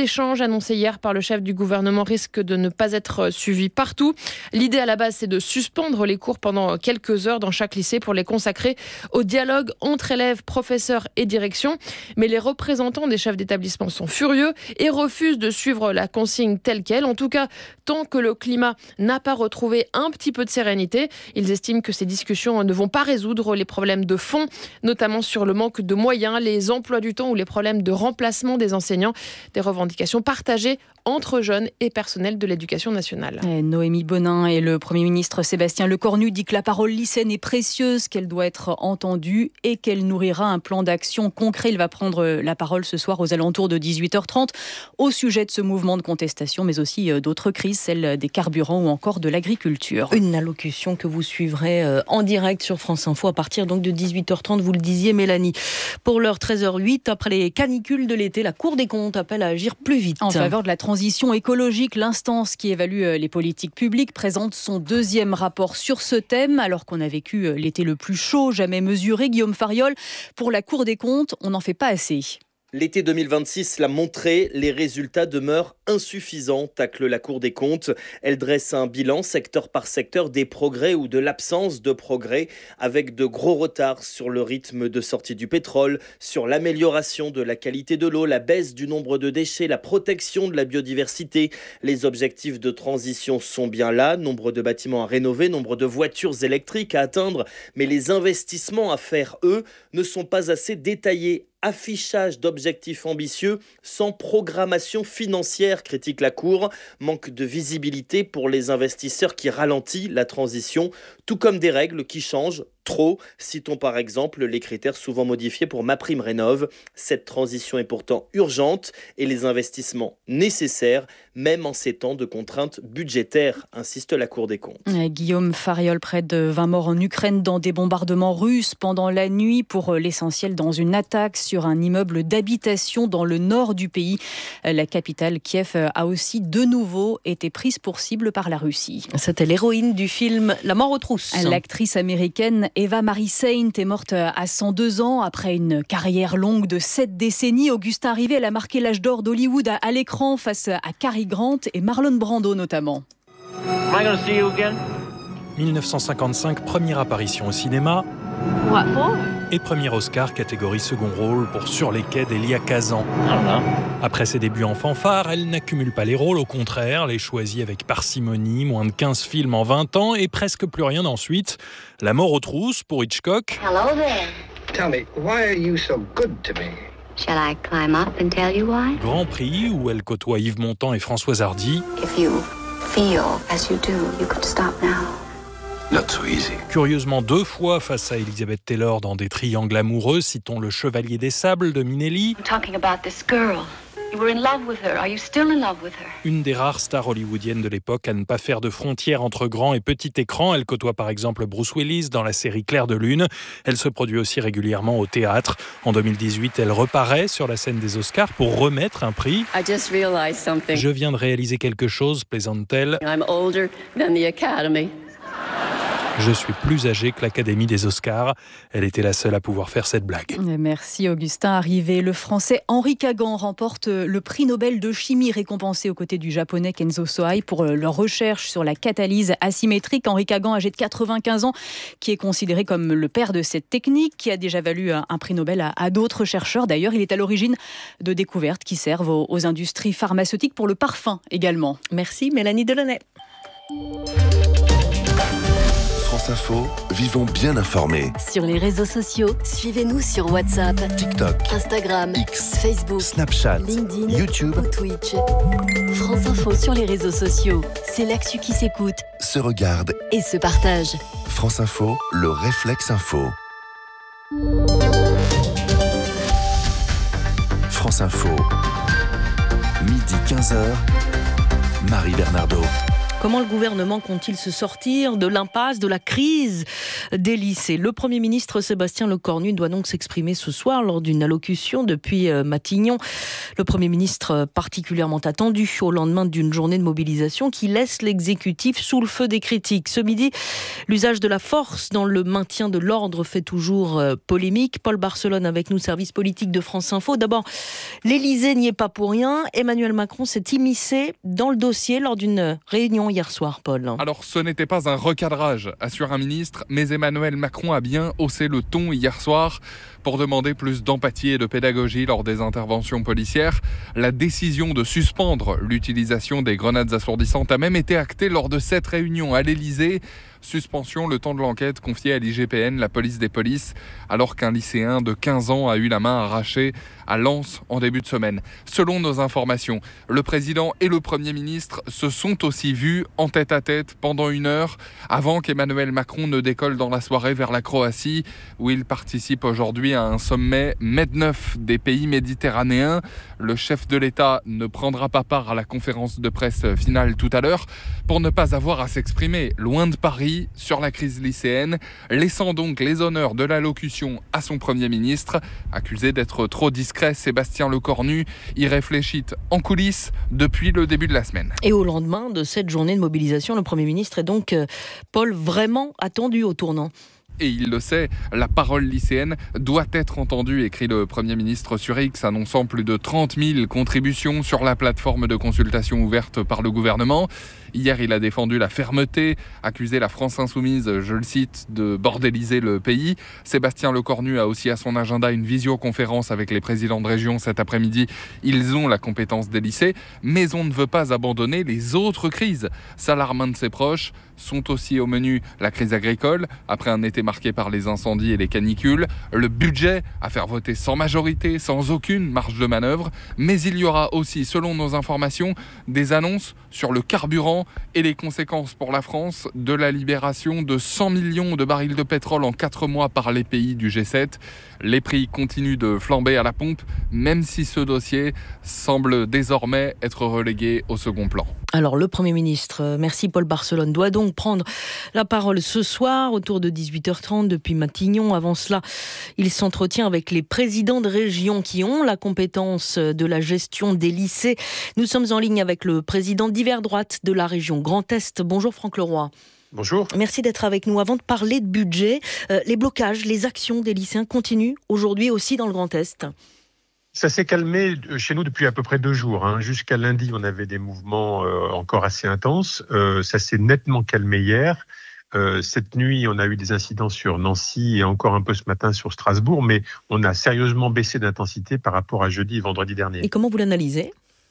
[SPEAKER 23] annoncé hier par le chef du gouvernement risque de ne pas être suivi partout. L'idée à la base, c'est de suspendre les cours pendant quelques heures dans chaque lycée pour les consacrer au dialogue entre élèves, professeurs et direction. Mais les représentants des chefs d'établissement sont furieux et refusent de suivre la consigne telle qu'elle. En tout cas, tant que le climat n'a pas retrouvé un petit peu de sérénité, ils estiment que ces discussions ne vont pas résoudre les problèmes de fond, notamment sur le manque de moyens, les emplois du temps ou les problèmes de remplacement des enseignants. Des revendications partagées entre jeunes et personnel de l'éducation nationale.
[SPEAKER 16] Noémie Bonin et le Premier ministre Sébastien Lecornu dit que la parole lycéenne est précieuse, qu'elle doit être entendue et qu'elle nourrira un plan d'action concret. Il va prendre la parole ce soir aux alentours de 18h30 au sujet de ce mouvement de contestation, mais aussi d'autres crises, celle des carburants ou encore de l'agriculture.
[SPEAKER 1] Une allocution que vous suivrez en direct sur France Info à partir donc de 18h30, vous le disiez Mélanie. Pour l'heure 13h08, après les canicules de l'été, la Cour des comptes appelle à agir plus vite.
[SPEAKER 16] En faveur de la transition écologique, l'instance qui évalue les politiques publiques présente son deuxième rapport sur ce thème, alors qu'on a vécu l'été le plus chaud jamais mesuré. Guillaume Fariol, pour la Cour des comptes, on n'en fait pas assez.
[SPEAKER 2] L'été 2026 l'a montré, les résultats demeurent insuffisants, tacle la Cour des comptes. Elle dresse un bilan secteur par secteur des progrès ou de l'absence de progrès, avec de gros retards sur le rythme de sortie du pétrole, sur l'amélioration de la qualité de l'eau, la baisse du nombre de déchets, la protection de la biodiversité. Les objectifs de transition sont bien là, nombre de bâtiments à rénover, nombre de voitures électriques à atteindre, mais les investissements à faire, eux, ne sont pas assez détaillés. Affichage d'objectifs ambitieux sans programmation financière, critique la Cour. Manque de visibilité pour les investisseurs qui ralentit la transition, tout comme des règles qui changent trop. Citons par exemple les critères souvent modifiés pour MaPrimeRénov'. Cette transition est pourtant urgente et les investissements nécessaires, même en ces temps de contraintes budgétaires, insiste la Cour des comptes.
[SPEAKER 16] Guillaume Fariol, près de 20 morts en Ukraine dans des bombardements russes pendant la nuit, pour l'essentiel dans une attaque sur un immeuble d'habitation dans le nord du pays. La capitale Kiev a aussi de nouveau été prise pour cible par la Russie.
[SPEAKER 1] C'était l'héroïne du film La mort aux trousses.
[SPEAKER 16] L'actrice américaine Eva Marie Saint est morte à 102 ans après une carrière longue de 7 décennies. Augustin Rivet, elle a marqué l'âge d'or d'Hollywood à l'écran face à Cary Grant et Marlon Brando notamment.
[SPEAKER 5] 1955, première apparition au cinéma. Et premier Oscar catégorie second rôle pour Sur les quais d'Elia Kazan. Après ses débuts en fanfare, elle n'accumule pas les rôles, au contraire, les choisit avec parcimonie, moins de 15 films en 20 ans et presque plus rien ensuite. La mort aux trousses pour Hitchcock.
[SPEAKER 3] Hello there. Tell me, why are you so good to me? Shall I climb up and tell you why?
[SPEAKER 5] Grand Prix où elle côtoie Yves Montand et Françoise Hardy.
[SPEAKER 3] If you feel as you do, you could stop now.
[SPEAKER 5] Not so easy. Curieusement 2 fois face à Elizabeth Taylor dans des triangles amoureux, citons Le Chevalier des Sables de Minelli.
[SPEAKER 3] I'm talking about this girl. You were in love with her. Are you still in love with her?
[SPEAKER 5] Une des rares stars hollywoodiennes de l'époque à ne pas faire de frontières entre grand et petit écran. Elle côtoie par exemple Bruce Willis dans la série Clair de Lune. Elle se produit aussi régulièrement au théâtre. En 2018, elle reparaît sur la scène des Oscars pour remettre un prix.
[SPEAKER 4] I just realized something.
[SPEAKER 5] Je viens de réaliser quelque chose, plaisante-t-elle.
[SPEAKER 4] I'm older than the Academy.
[SPEAKER 5] Je suis plus âgée que l'Académie des Oscars. Elle était la seule à pouvoir faire cette blague.
[SPEAKER 16] Merci Augustin. Arrivé, le Français Henri Kagan remporte le prix Nobel de chimie, récompensé aux côtés du Japonais Kenzo Sohei pour leur recherche sur la catalyse asymétrique. Henri Kagan, âgé de 95 ans, qui est considéré comme le père de cette technique, qui a déjà valu un prix Nobel à d'autres chercheurs. D'ailleurs, il est à l'origine de découvertes qui servent aux industries pharmaceutiques, pour le parfum également.
[SPEAKER 1] Merci Mélanie Delaunay.
[SPEAKER 24] France Info, vivons bien informés.
[SPEAKER 25] Sur les réseaux sociaux, suivez-nous sur WhatsApp,
[SPEAKER 24] TikTok,
[SPEAKER 25] Instagram,
[SPEAKER 24] X,
[SPEAKER 25] Facebook,
[SPEAKER 24] Snapchat,
[SPEAKER 25] LinkedIn,
[SPEAKER 24] YouTube
[SPEAKER 25] ou Twitch. France Info sur les réseaux sociaux, c'est l'actu qui s'écoute,
[SPEAKER 24] se regarde
[SPEAKER 25] et se partage.
[SPEAKER 24] France Info, le réflexe info. France Info, midi 15h, Marie Bernardo.
[SPEAKER 1] Comment le gouvernement compte-t-il se sortir de l'impasse, de la crise des lycées ? Le Premier ministre Sébastien Lecornu doit donc s'exprimer ce soir lors d'une allocution depuis Matignon. Le Premier ministre particulièrement attendu au lendemain d'une journée de mobilisation qui laisse l'exécutif sous le feu des critiques. Ce midi, l'usage de la force dans le maintien de l'ordre fait toujours polémique. Paul Barcelone avec nous, service politique de France Info. D'abord, l'Élysée n'y est pas pour rien. Emmanuel Macron s'est immiscé dans le dossier lors d'une réunion hier soir, Paul.
[SPEAKER 6] Alors, ce n'était pas un recadrage, assure un ministre, mais Emmanuel Macron a bien haussé le ton hier soir pour demander plus d'empathie et de pédagogie lors des interventions policières. La décision de suspendre l'utilisation des grenades assourdissantes a même été actée lors de cette réunion à l'Élysée. Suspension le temps de l'enquête confiée à l'IGPN, la police des polices, alors qu'un lycéen de 15 ans a eu la main arrachée à Lens en début de semaine. Selon nos informations, le président et le Premier ministre se sont aussi vus en tête-à-tête pendant 1 heure avant qu'Emmanuel Macron ne décolle dans la soirée vers la Croatie, où il participe aujourd'hui à un sommet MED9 des pays méditerranéens. Le chef de l'État ne prendra pas part à la conférence de presse finale tout à l'heure pour ne pas avoir à s'exprimer loin de Paris sur la crise lycéenne, laissant donc les honneurs de l'allocution à son Premier ministre. Accusé d'être trop discret, Sébastien Lecornu y réfléchit en coulisses depuis le début de la semaine.
[SPEAKER 1] Et au lendemain de cette journée de mobilisation, le Premier ministre est donc, Paul, vraiment attendu au tournant.
[SPEAKER 6] Et il le sait, la parole lycéenne doit être entendue, écrit le Premier ministre sur X, annonçant plus de 30 000 contributions sur la plateforme de consultation ouverte par le gouvernement. Hier, il a défendu la fermeté, accusé la France Insoumise, je le cite, de bordéliser le pays. Sébastien Lecornu a aussi à son agenda une visioconférence avec les présidents de région cet après-midi. Ils ont la compétence des lycées, mais on ne veut pas abandonner les autres crises. S'alarme un de ses proches. Sont aussi au menu la crise agricole, après un été marqué par les incendies et les canicules, le budget à faire voter sans majorité, sans aucune marge de manœuvre, mais il y aura aussi, selon nos informations, des annonces sur le carburant et les conséquences pour la France de la libération de 100 millions de barils de pétrole en 4 mois par les pays du G7. Les prix continuent de flamber à la pompe, même si ce dossier semble désormais être relégué au second plan.
[SPEAKER 1] Alors le Premier ministre, merci Paul Barcelone, doit donc prendre la parole ce soir autour de 18h30 depuis Matignon. Avant cela, il s'entretient avec les présidents de région qui ont la compétence de la gestion des lycées. Nous sommes en ligne avec le président d'Hiver Droite de la région Grand Est. Bonjour Franck Leroy.
[SPEAKER 7] Bonjour.
[SPEAKER 1] Merci d'être avec nous. Avant de parler de budget, les blocages, les actions des lycéens continuent aujourd'hui aussi dans le Grand Est.
[SPEAKER 7] Ça s'est calmé chez nous depuis à peu près 2 jours. Jusqu'à lundi, on avait des mouvements encore assez intenses. Ça s'est nettement calmé hier. Cette nuit, on a eu des incidents sur Nancy et encore un peu ce matin sur Strasbourg, mais on a sérieusement baissé d'intensité par rapport à jeudi et vendredi dernier.
[SPEAKER 1] Et comment vous l'analysez ?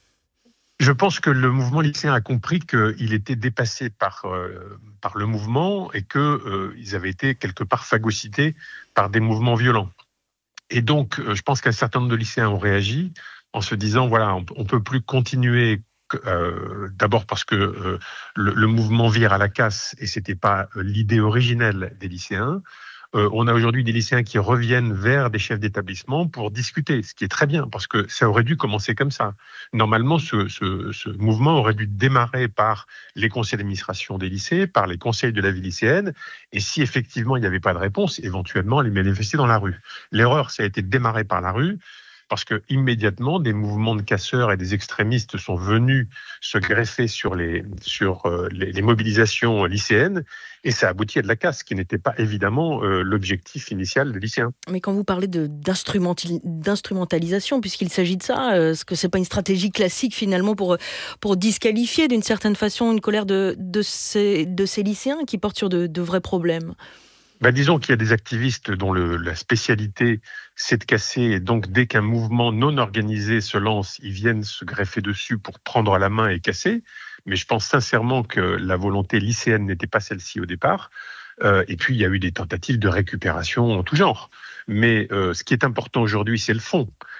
[SPEAKER 7] Je pense que le mouvement lycéen a compris qu'il était dépassé par le mouvement et qu'ils avaient été quelque part phagocytés par des mouvements violents. Et donc, je pense qu'un certain nombre de lycéens ont réagi en se disant, voilà, on ne peut plus continuer, d'abord parce que le mouvement vire à la casse et ce n'était pas l'idée originelle des lycéens. On a aujourd'hui des lycéens qui reviennent vers des chefs d'établissement pour discuter, ce qui est très bien, parce que ça aurait dû commencer comme ça. Normalement, ce mouvement aurait dû démarrer par les conseils d'administration des lycées, par les conseils de la vie lycéenne, et si effectivement il n'y avait pas de réponse, éventuellement les manifester dans la rue. L'erreur, ça a été de démarrer par la rue, parce que immédiatement des mouvements de casseurs et des extrémistes sont venus se greffer sur les mobilisations lycéennes, et ça aboutit à de la casse, qui n'était pas évidemment l'objectif initial des lycéens.
[SPEAKER 1] Mais quand vous parlez d'instrumentalisation, puisqu'il s'agit de ça, est-ce que c'est pas une stratégie classique finalement pour disqualifier d'une certaine façon une colère de ces lycéens qui portent sur de vrais problèmes ?
[SPEAKER 7] Disons qu'il y a des activistes dont la spécialité c'est de casser, et donc dès qu'un mouvement non organisé se lance, ils viennent se greffer dessus pour prendre la main et casser. Mais je pense sincèrement que la volonté lycéenne n'était pas celle-ci au départ. Et puis il y a eu des tentatives de récupération en tout genre. Mais ce qui est important aujourd'hui, c'est le fond.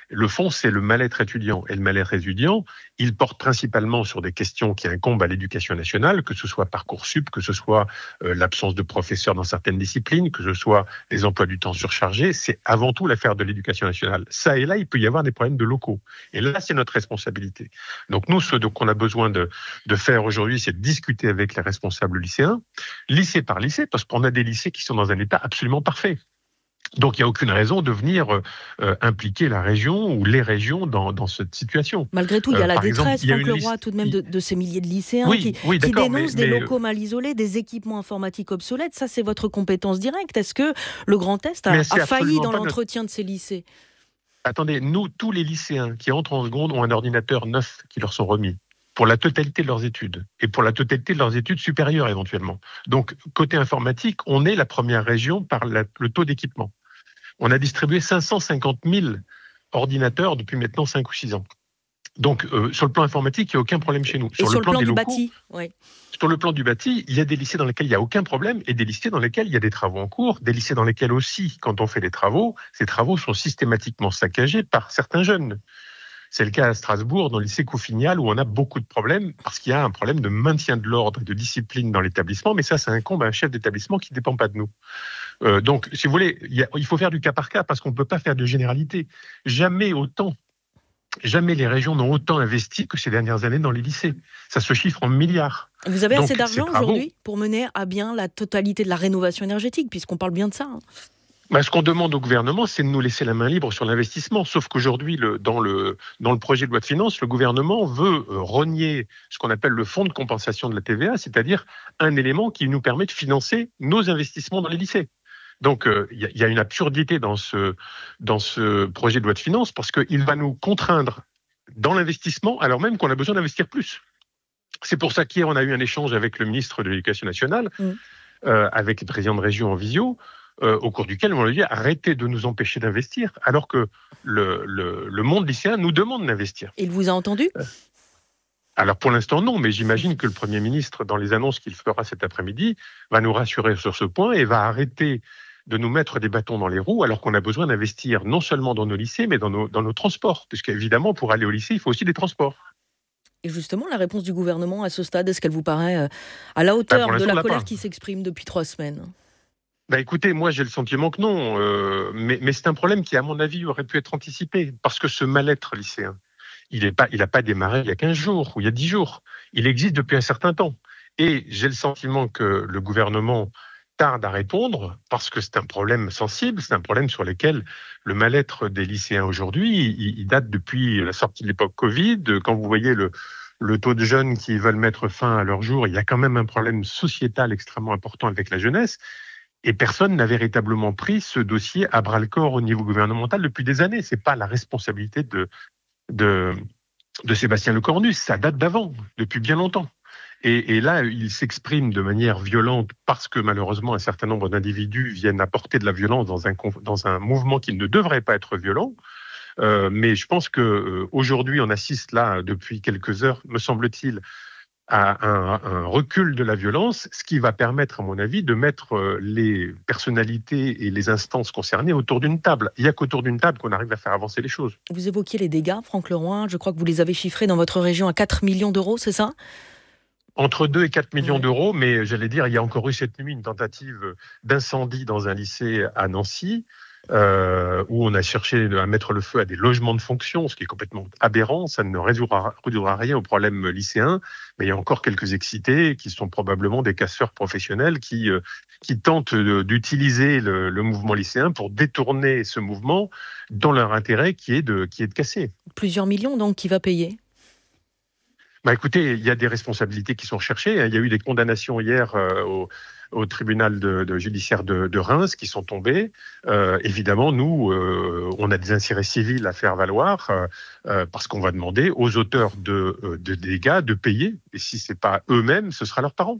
[SPEAKER 7] Le fond, c'est le mal-être étudiant. Et le mal-être étudiant, il porte principalement sur des questions qui incombent à l'éducation nationale, que ce soit Parcoursup, que ce soit l'absence de professeurs dans certaines disciplines, que ce soit les emplois du temps surchargés. C'est avant tout l'affaire de l'éducation nationale. Ça et là, il peut y avoir des problèmes de locaux. Et là, c'est notre responsabilité. Donc nous, ce qu'on a besoin de faire aujourd'hui, c'est de discuter avec les responsables lycéens, lycée par lycée, parce qu'on a des lycées qui sont dans un état absolument parfait. Donc, il n'y a aucune raison de venir impliquer la région ou les régions dans cette situation.
[SPEAKER 1] Malgré tout, il y a la détresse, Franck Leroy, tout de même, de ces milliers de lycéens qui dénoncent des locaux mal isolés, des équipements informatiques obsolètes. Ça, c'est votre compétence directe. Est-ce que le Grand Est a failli dans l'entretien de ces lycées ?
[SPEAKER 7] Attendez, nous, tous les lycéens qui entrent en seconde ont un ordinateur neuf qui leur sont remis pour la totalité de leurs études et pour la totalité de leurs études supérieures éventuellement. Donc, côté informatique, on est la première région par le taux d'équipement. On a distribué 550 000 ordinateurs depuis maintenant 5 ou 6 ans. Donc, sur le plan informatique, il n'y a aucun problème chez nous.
[SPEAKER 1] Sur le plan du bâti, oui.
[SPEAKER 7] Sur le plan du bâti, il y a des lycées dans lesquels il n'y a aucun problème et des lycées dans lesquels il y a des travaux en cours, des lycées dans lesquels aussi, quand on fait des travaux, ces travaux sont systématiquement saccagés par certains jeunes. C'est le cas à Strasbourg, dans le lycée Couffignal, où on a beaucoup de problèmes, parce qu'il y a un problème de maintien de l'ordre et de discipline dans l'établissement, mais ça incombe à un chef d'établissement qui ne dépend pas de nous. Donc, si vous voulez, il faut faire du cas par cas, parce qu'on ne peut pas faire de généralité. Jamais les régions n'ont autant investi que ces dernières années dans les lycées. Ça se chiffre en milliards.
[SPEAKER 1] Vous avez assez d'argent aujourd'hui pour mener à bien la totalité de la rénovation énergétique, puisqu'on parle bien de ça,
[SPEAKER 7] Ce qu'on demande au gouvernement, c'est de nous laisser la main libre sur l'investissement. Sauf qu'aujourd'hui, dans le projet de loi de finances, le gouvernement veut renier ce qu'on appelle le fonds de compensation de la TVA, c'est-à-dire un élément qui nous permet de financer nos investissements dans les lycées. Donc, il y a une absurdité dans ce projet de loi de finances parce qu'il va nous contraindre dans l'investissement alors même qu'on a besoin d'investir plus. C'est pour ça qu'hier, on a eu un échange avec le ministre de l'Éducation nationale, avec les présidents de région en visio, au cours duquel on lui a dit arrêtez de nous empêcher d'investir, alors que le monde lycéen nous demande d'investir.
[SPEAKER 1] Il vous a entendu ?
[SPEAKER 7] Alors pour l'instant non, mais j'imagine que le Premier ministre, dans les annonces qu'il fera cet après-midi, va nous rassurer sur ce point et va arrêter de nous mettre des bâtons dans les roues, alors qu'on a besoin d'investir non seulement dans nos lycées, mais dans nos transports, parce qu'évidemment, pour aller au lycée, il faut aussi des transports.
[SPEAKER 1] Et justement, la réponse du gouvernement à ce stade, est-ce qu'elle vous paraît à la hauteur de la colère qui s'exprime depuis 3 semaines ?
[SPEAKER 7] Écoutez, moi j'ai le sentiment que non, mais c'est un problème qui, à mon avis, aurait pu être anticipé, parce que ce mal-être lycéen, il n'a pas démarré il y a 15 jours ou il y a 10 jours, il existe depuis un certain temps. Et j'ai le sentiment que le gouvernement tarde à répondre, parce que c'est un problème sensible, c'est un problème sur lequel le mal-être des lycéens aujourd'hui, il date depuis la sortie de l'époque Covid. Quand vous voyez le taux de jeunes qui veulent mettre fin à leur jour, il y a quand même un problème sociétal extrêmement important avec la jeunesse. Et personne n'a véritablement pris ce dossier à bras-le-corps au niveau gouvernemental depuis des années. Ce n'est pas la responsabilité de Sébastien Lecornu, ça date d'avant, depuis bien longtemps. Et là, il s'exprime de manière violente parce que malheureusement, un certain nombre d'individus viennent apporter de la violence dans un mouvement qui ne devrait pas être violent. Mais je pense qu'aujourd'hui, on assiste là, depuis quelques heures, me semble-t-il, à un recul de la violence, ce qui va permettre, à mon avis, de mettre les personnalités et les instances concernées autour d'une table. Il n'y a qu'autour d'une table qu'on arrive à faire avancer les choses.
[SPEAKER 1] Vous évoquiez les dégâts, Franck Leroy. Je crois que vous les avez chiffrés dans votre région à 4 millions d'euros, c'est ça ?
[SPEAKER 7] Entre 2 et 4 millions d'euros, mais j'allais dire, il y a encore eu cette nuit une tentative d'incendie dans un lycée à Nancy, où on a cherché à mettre le feu à des logements de fonction, ce qui est complètement aberrant. Ça ne résoudra rien au problème lycéen, mais il y a encore quelques excités qui sont probablement des casseurs professionnels qui tentent d'utiliser le mouvement lycéen pour détourner ce mouvement dans leur intérêt qui est de casser.
[SPEAKER 1] Plusieurs millions donc, qui va payer ?
[SPEAKER 7] Écoutez, il y a des responsabilités qui sont recherchées. Il y a eu des condamnations hier au tribunal judiciaire de Reims qui sont tombées. Évidemment, nous, on a des intérêts civils à faire valoir parce qu'on va demander aux auteurs de dégâts de payer. Et si ce n'est pas eux-mêmes, ce sera leurs parents.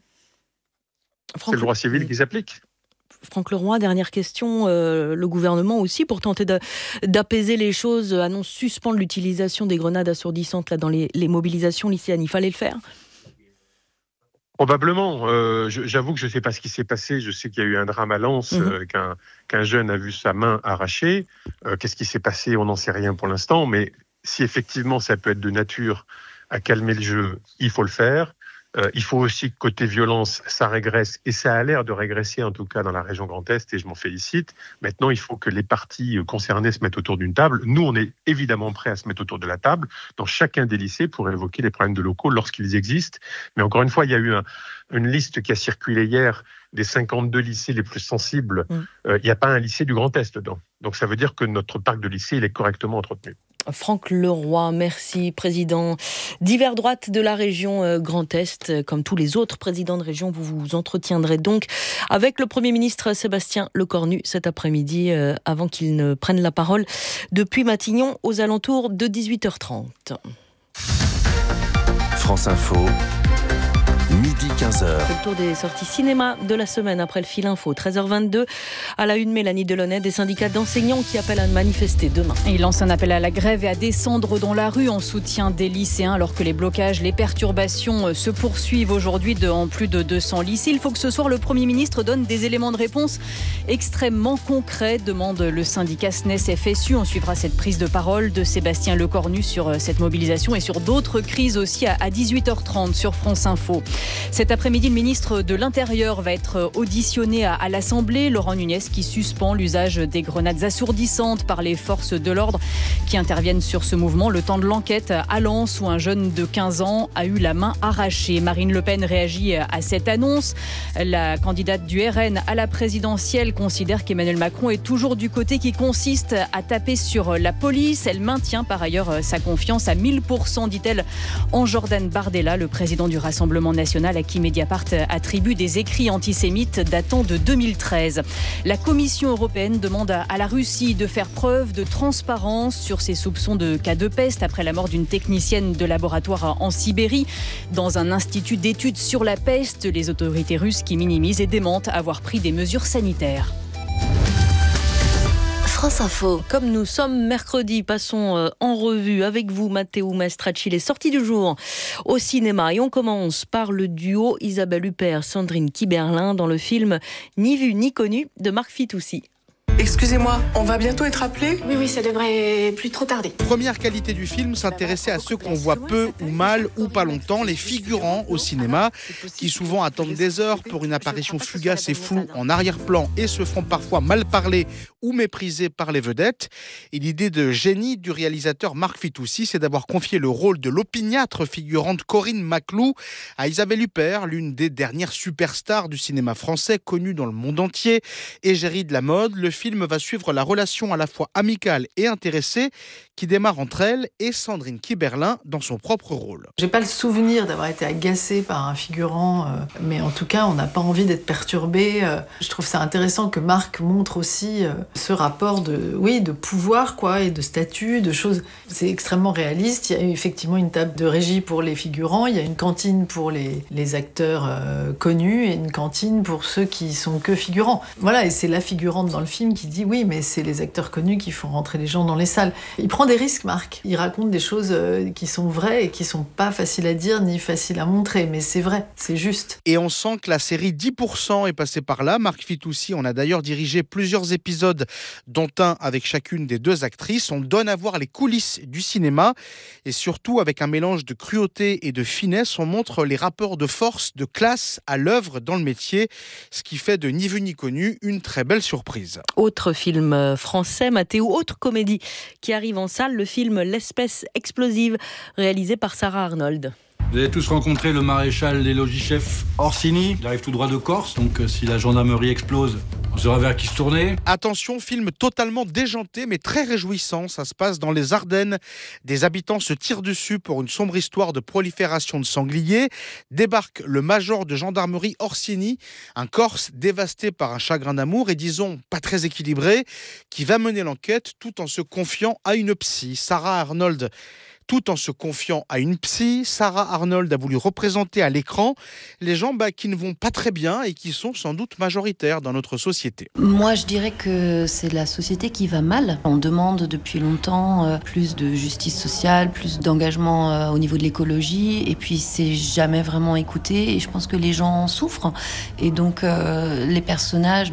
[SPEAKER 7] C'est le droit civil qui s'applique.
[SPEAKER 1] Franck Leroy, dernière question. Le gouvernement aussi, pour tenter d'apaiser les choses, annonce suspendre l'utilisation des grenades assourdissantes là, dans les mobilisations lycéennes. Il fallait le faire ?
[SPEAKER 7] Probablement. J'avoue que je ne sais pas ce qui s'est passé. Je sais qu'il y a eu un drame à Lens, qu'un jeune a vu sa main arrachée. Qu'est-ce qui s'est passé? On n'en sait rien pour l'instant. Mais si effectivement ça peut être de nature à calmer le jeu, il faut le faire. Il faut aussi que côté violence, ça régresse. Et ça a l'air de régresser, en tout cas dans la région Grand Est, et je m'en félicite. Maintenant, il faut que les parties concernées se mettent autour d'une table. Nous, on est évidemment prêts à se mettre autour de la table dans chacun des lycées pour évoquer les problèmes de locaux lorsqu'ils existent. Mais encore une fois, il y a eu une liste qui a circulé hier des 52 lycées les plus sensibles. Il n'y a pas un lycée du Grand Est dedans. Donc ça veut dire que notre parc de lycées il est correctement entretenu.
[SPEAKER 1] Franck Leroy, merci, président d'hiver droite de la région Grand Est. Comme tous les autres présidents de région, vous vous entretiendrez donc avec le Premier ministre Sébastien Lecornu cet après-midi, avant qu'il ne prenne la parole depuis Matignon aux alentours de 18h30.
[SPEAKER 24] France Info. Midi 15h.
[SPEAKER 1] C'est le tour des sorties cinéma de la semaine après le fil info. 13h22. À la une, Mélanie Delaunay, des syndicats d'enseignants qui appellent à manifester demain.
[SPEAKER 16] Il lance un appel à la grève et à descendre dans la rue en soutien des lycéens alors que les blocages, les perturbations se poursuivent aujourd'hui dans plus de 200 lycées. Il faut que ce soir le Premier ministre donne des éléments de réponse extrêmement concrets, demande le syndicat SNES-FSU. On suivra cette prise de parole de Sébastien Lecornu sur cette mobilisation et sur d'autres crises aussi à 18h30 sur France Info. Cet après-midi, le ministre de l'Intérieur va être auditionné à l'Assemblée. Laurent Nunez qui suspend l'usage des grenades assourdissantes par les forces de l'ordre qui interviennent sur ce mouvement. Le temps de l'enquête à Lens où un jeune de 15 ans a eu la main arrachée. Marine Le Pen réagit à cette annonce. La candidate du RN à la présidentielle considère qu'Emmanuel Macron est toujours du côté qui consiste à taper sur la police. Elle maintient par ailleurs sa confiance à 1000%, dit-elle, en Jordan Bardella, le président du Rassemblement national à qui Mediapart attribue des écrits antisémites datant de 2013. La Commission européenne demande à la Russie de faire preuve de transparence sur ses soupçons de cas de peste après la mort d'une technicienne de laboratoire en Sibérie. Dans un institut d'études sur la peste, les autorités russes qui minimisent et démentent avoir pris des mesures sanitaires.
[SPEAKER 25] France Info.
[SPEAKER 1] Comme nous sommes mercredi, passons en revue avec vous, Matteo Maestracci, les sorties du jour au cinéma. Et on commence par le duo Isabelle Huppert, Sandrine Kiberlin dans le film Ni vu ni connu de Marc Fitoussi.
[SPEAKER 8] Excusez-moi, on va bientôt être appelé ?
[SPEAKER 9] Oui, ça devrait plus trop tarder.
[SPEAKER 10] Première qualité du film, s'intéresser à ceux qu'on voit peu ou mal ou pas longtemps, les figurants au cinéma, qui souvent attendent des heures pour une apparition fugace et floue en arrière-plan et se font parfois mal parler ou méprisés par les vedettes. Et l'idée de génie du réalisateur Marc Fitoussi, c'est d'avoir confié le rôle de l'opiniâtre figurante Corinne Maclou à Isabelle Huppert, l'une des dernières superstars du cinéma français, connue dans le monde entier, égérie de la mode. Le film va suivre la relation à la fois amicale et intéressée qui démarre entre elle et Sandrine Kiberlin dans son propre rôle.
[SPEAKER 9] J'ai pas le souvenir d'avoir été agacée par un figurant, mais en tout cas, on n'a pas envie d'être perturbé. Je trouve ça intéressant que Marc montre aussi ce rapport de pouvoir quoi, et de statut, de choses. C'est extrêmement réaliste. Il y a effectivement une table de régie pour les figurants, il y a une cantine pour les acteurs connus et une cantine pour ceux qui sont que figurants. Voilà, et c'est la figurante dans le film qui dit oui, mais c'est les acteurs connus qui font rentrer les gens dans les salles. Il prend des risques, Marc. Il raconte des choses qui sont vraies et qui sont pas faciles à dire ni faciles à montrer, mais c'est vrai, c'est juste.
[SPEAKER 10] Et on sent que la série 10% est passée par là. Marc Fitoussi en a d'ailleurs dirigé plusieurs épisodes, dont un avec chacune des deux actrices. On donne à voir les coulisses du cinéma et surtout avec un mélange de cruauté et de finesse, on montre les rapports de force, de classe à l'œuvre dans le métier, ce qui fait de Ni vu ni connu une très belle surprise.
[SPEAKER 1] Autre film français, Mathéo, autre comédie qui arrive en salle, le film L'espèce explosive, réalisé par Sarah Arnold.
[SPEAKER 11] Vous avez tous rencontré le maréchal des logis-chefs Orsini. Il arrive tout droit de Corse, donc si la gendarmerie explose, on saura vers qui se tourner.
[SPEAKER 10] Attention, film totalement déjanté mais très réjouissant. Ça se passe dans les Ardennes. Des habitants se tirent dessus pour une sombre histoire de prolifération de sangliers. Débarque le major de gendarmerie Orsini, un Corse dévasté par un chagrin d'amour et disons pas très équilibré, qui va mener l'enquête tout en se confiant à une psy. Sarah Arnold, tout en se confiant à une psy. Sarah Arnold a voulu représenter à l'écran les gens qui ne vont pas très bien et qui sont sans doute majoritaires dans notre société.
[SPEAKER 12] Moi, je dirais que c'est la société qui va mal. On demande depuis longtemps plus de justice sociale, plus d'engagement au niveau de l'écologie, et puis c'est jamais vraiment écouté, et je pense que les gens souffrent. Et donc mes personnages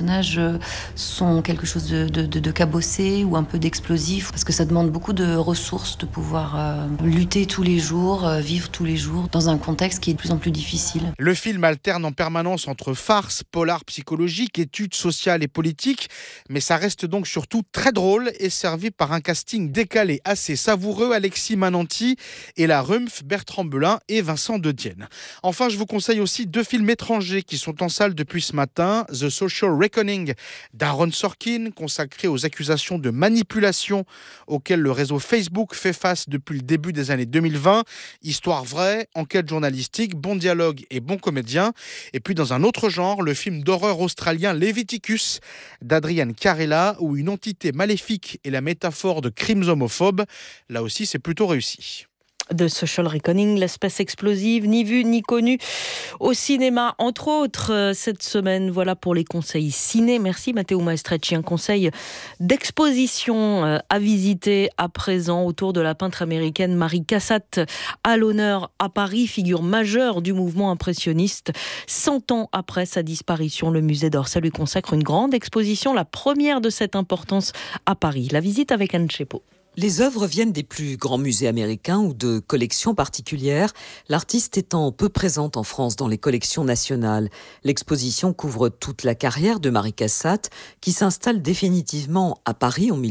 [SPEAKER 12] sont quelque chose de cabossé ou un peu d'explosif, parce que ça demande beaucoup de ressources de pouvoir lutter tous les jours, vivre tous les jours dans un contexte qui est de plus en plus difficile.
[SPEAKER 10] Le film alterne en permanence entre farce, polar psychologique, études sociales et politiques, mais ça reste donc surtout très drôle et servi par un casting décalé assez savoureux, Alexis Mananti, Ella Rumpf, Bertrand Belin et Vincent De Dienne. Enfin, je vous conseille aussi 2 films étrangers qui sont en salle depuis ce matin. The Social Reckoning d'Aaron Sorkin, consacré aux accusations de manipulation auxquelles le réseau Facebook fait face depuis le début des années 2020. Histoire vraie, enquête journalistique, bon dialogue et bon comédien. Et puis dans un autre genre, le film d'horreur australien Leviticus d'Adrian Carella, où une entité maléfique est la métaphore de crimes homophobes. Là aussi, c'est plutôt réussi.
[SPEAKER 1] The Social Reckoning, l'espèce explosive, ni vue ni connue au cinéma, entre autres, cette semaine. Voilà pour les conseils ciné. Merci Matteo Maestrecci. Un conseil d'exposition à visiter à présent autour de la peintre américaine Mary Cassatt, à l'honneur à Paris, figure majeure du mouvement impressionniste. 100 ans après sa disparition, le musée d'Orsay lui consacre une grande exposition, la première de cette importance à Paris. La visite avec Anne Chepo.
[SPEAKER 13] Les œuvres viennent des plus grands musées américains ou de collections particulières, l'artiste étant peu présente en France dans les collections nationales. L'exposition couvre toute la carrière de Mary Cassatt, qui s'installe définitivement à Paris en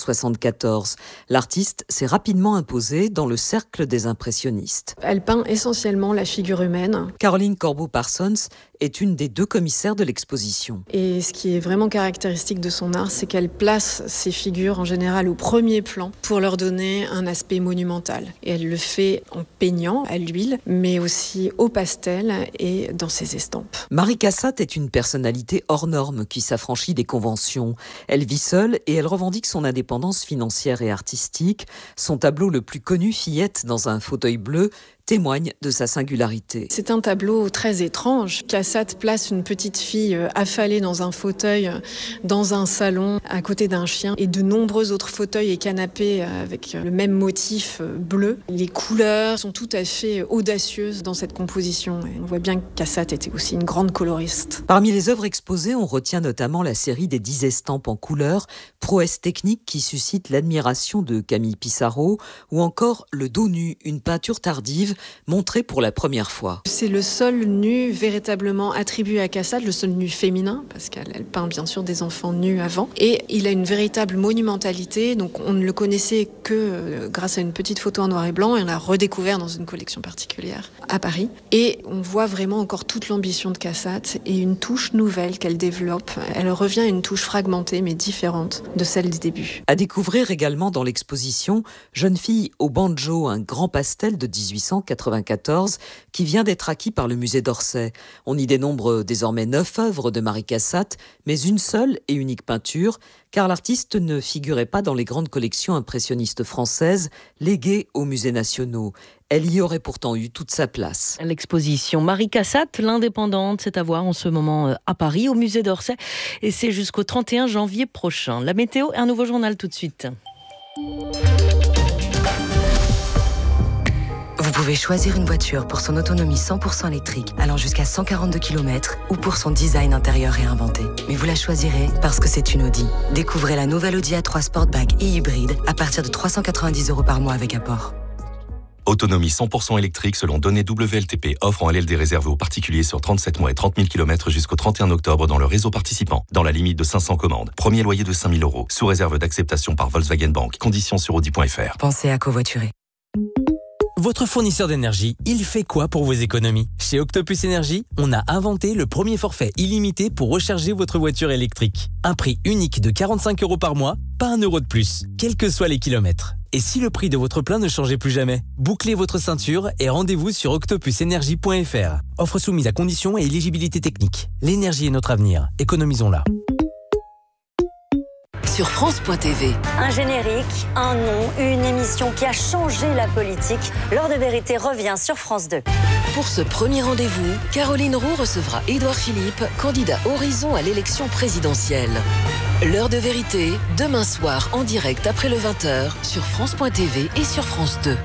[SPEAKER 13] 1874. L'artiste s'est rapidement imposée dans le cercle des impressionnistes.
[SPEAKER 14] Elle peint essentiellement la figure humaine.
[SPEAKER 13] Caroline Corbeau-Parsons est une des 2 commissaires de l'exposition.
[SPEAKER 14] Et ce qui est vraiment caractéristique de son art, c'est qu'elle place ces figures en général au premier plan pour leur donner un aspect monumental. Et elle le fait en peignant à l'huile, mais aussi au pastel et dans ses estampes.
[SPEAKER 13] Mary Cassatt est une personnalité hors norme qui s'affranchit des conventions. Elle vit seule et elle revendique son indépendance financière et artistique. Son tableau le plus connu, Fillette dans un fauteuil bleu, témoigne de sa singularité.
[SPEAKER 14] C'est un tableau très étrange. Cassatt place une petite fille affalée dans un fauteuil, dans un salon, à côté d'un chien, et de nombreux autres fauteuils et canapés avec le même motif bleu. Les couleurs sont tout à fait audacieuses dans cette composition. Et on voit bien que Cassatt était aussi une grande coloriste.
[SPEAKER 13] Parmi les œuvres exposées, on retient notamment la série des 10 estampes en couleurs, prouesse technique qui suscite l'admiration de Camille Pissarro, ou encore le dos nu, une peinture tardive montré pour la première fois.
[SPEAKER 14] C'est le seul nu véritablement attribué à Cassatt, le seul nu féminin, parce qu'elle peint bien sûr des enfants nus avant. Et il a une véritable monumentalité, donc on ne le connaissait que grâce à une petite photo en noir et blanc, et on l'a redécouvert dans une collection particulière à Paris. Et on voit vraiment encore toute l'ambition de Cassatt et une touche nouvelle qu'elle développe. Elle revient à une touche fragmentée mais différente de celle des débuts.
[SPEAKER 13] À découvrir également dans l'exposition Jeune fille au banjo, un grand pastel de 1894 qui vient d'être acquis par le musée d'Orsay. On y dénombre désormais 9 œuvres de Mary Cassatt, mais une seule et unique peinture, car l'artiste ne figurait pas dans les grandes collections impressionnistes françaises léguées aux musées nationaux. Elle y aurait pourtant eu toute sa place.
[SPEAKER 1] L'exposition Mary Cassatt, l'indépendante, c'est à voir en ce moment à Paris, au musée d'Orsay, et c'est jusqu'au 31 janvier prochain. La météo, un nouveau journal tout de suite.
[SPEAKER 15] Vous pouvez choisir une voiture pour son autonomie 100% électrique, allant jusqu'à 142 km, ou pour son design intérieur réinventé. Mais vous la choisirez parce que c'est une Audi. Découvrez la nouvelle Audi A3 Sportback et hybride à partir de 390 € par mois avec apport.
[SPEAKER 18] Autonomie 100% électrique selon données WLTP. Offre en LLD réservée aux particuliers sur 37 mois et 30 000 km jusqu'au 31 octobre dans le réseau participant. Dans la limite de 500 commandes. Premier loyer de 5 000 €. Sous réserve d'acceptation par Volkswagen Bank. Conditions sur audi.fr.
[SPEAKER 15] Pensez à covoiturer.
[SPEAKER 26] Votre fournisseur d'énergie, il fait quoi pour vos économies ? Chez Octopus Énergie, on a inventé le premier forfait illimité pour recharger votre voiture électrique. Un prix unique de 45 € par mois, pas 1 € de plus, quels que soient les kilomètres. Et si le prix de votre plein ne changeait plus jamais ? Bouclez votre ceinture et rendez-vous sur octopusenergie.fr. Offre soumise à conditions et éligibilité technique. L'énergie est notre avenir, économisons-la.
[SPEAKER 25] sur France.tv.
[SPEAKER 17] Un générique, un nom, une émission qui a changé la politique. L'heure de vérité revient sur France 2.
[SPEAKER 25] Pour ce premier rendez-vous, Caroline Roux recevra Édouard Philippe, candidat Horizon à l'élection présidentielle. L'heure de vérité, demain soir en direct après le 20h sur France.tv et sur France 2.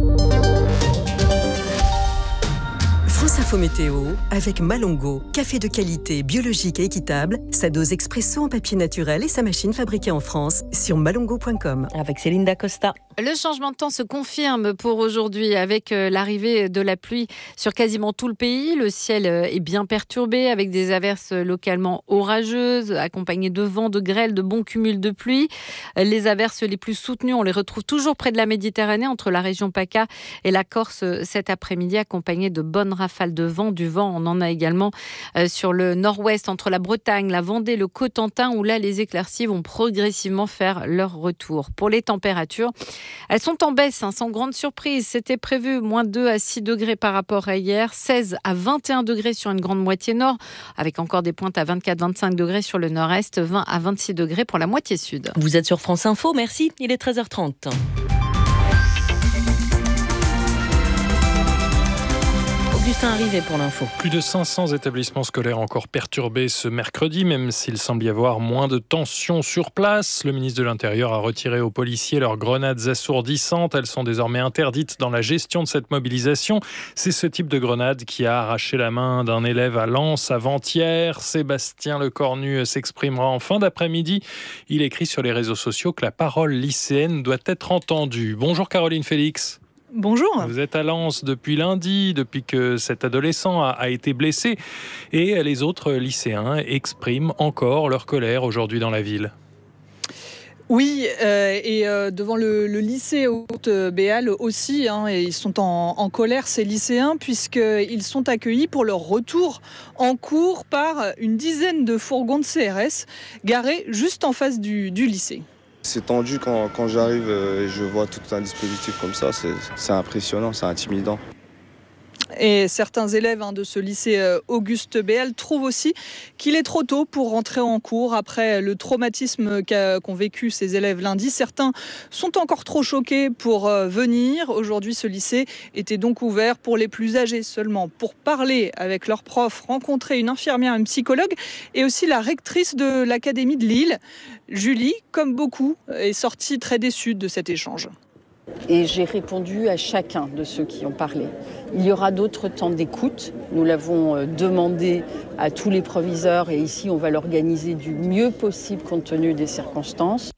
[SPEAKER 19] France Info Météo avec Malongo, café de qualité, biologique et équitable, sa dose expresso en papier naturel et sa machine fabriquée en France sur malongo.com.
[SPEAKER 1] Avec Céline Dacosta.
[SPEAKER 20] Le changement de temps se confirme pour aujourd'hui avec l'arrivée de la pluie sur quasiment tout le pays. Le ciel est bien perturbé avec des averses localement orageuses accompagnées de vent, de grêle, de bons cumuls de pluie. Les averses les plus soutenues, on les retrouve toujours près de la Méditerranée entre la région PACA et la Corse cet après-midi, accompagnées de bonnes rafales de vent. Du vent, on en a également sur le nord-ouest entre la Bretagne, la Vendée, le Cotentin où là les éclaircies vont progressivement faire leur retour. Pour les températures, elles sont en baisse, sans grande surprise. C'était prévu moins 2 à 6 degrés par rapport à hier, 16 à 21 degrés sur une grande moitié nord, avec encore des pointes à 24-25 degrés sur le nord-est, 20 à 26 degrés pour la moitié sud.
[SPEAKER 1] Vous êtes sur France Info, merci. Il est 13h30. Augustin Arrivé pour l'info.
[SPEAKER 5] Plus de 500 établissements scolaires encore perturbés ce mercredi, même s'il semble y avoir moins de tensions sur place. Le ministre de l'Intérieur a retiré aux policiers leurs grenades assourdissantes. Elles sont désormais interdites dans la gestion de cette mobilisation. C'est ce type de grenade qui a arraché la main d'un élève à Lens avant-hier. Sébastien Lecornu s'exprimera en fin d'après-midi. Il écrit sur les réseaux sociaux que la parole lycéenne doit être entendue. Bonjour Caroline Félix.
[SPEAKER 21] Bonjour.
[SPEAKER 5] Vous êtes à Lens depuis lundi, depuis que cet adolescent a été blessé. Et les autres lycéens expriment encore leur colère aujourd'hui dans la ville.
[SPEAKER 21] Oui, et devant le lycée Haute-Béal aussi, et ils sont en colère, ces lycéens, puisqu'ils sont accueillis pour leur retour en cours par une dizaine de fourgons de CRS garés juste en face du lycée.
[SPEAKER 22] C'est tendu quand j'arrive et je vois tout un dispositif comme ça, c'est impressionnant, c'est intimidant.
[SPEAKER 21] Et certains élèves de ce lycée Auguste Béal trouvent aussi qu'il est trop tôt pour rentrer en cours après le traumatisme qu'ont vécu ces élèves lundi. Certains sont encore trop choqués pour venir. Aujourd'hui, ce lycée était donc ouvert pour les plus âgés seulement, pour parler avec leurs profs, rencontrer une infirmière, une psychologue et aussi la rectrice de l'académie de Lille. Julie, comme beaucoup, est sortie très déçue de cet échange.
[SPEAKER 23] Et j'ai répondu à chacun de ceux qui ont parlé. Il y aura d'autres temps d'écoute. Nous l'avons demandé à tous les proviseurs et ici on va l'organiser du mieux possible compte tenu des circonstances.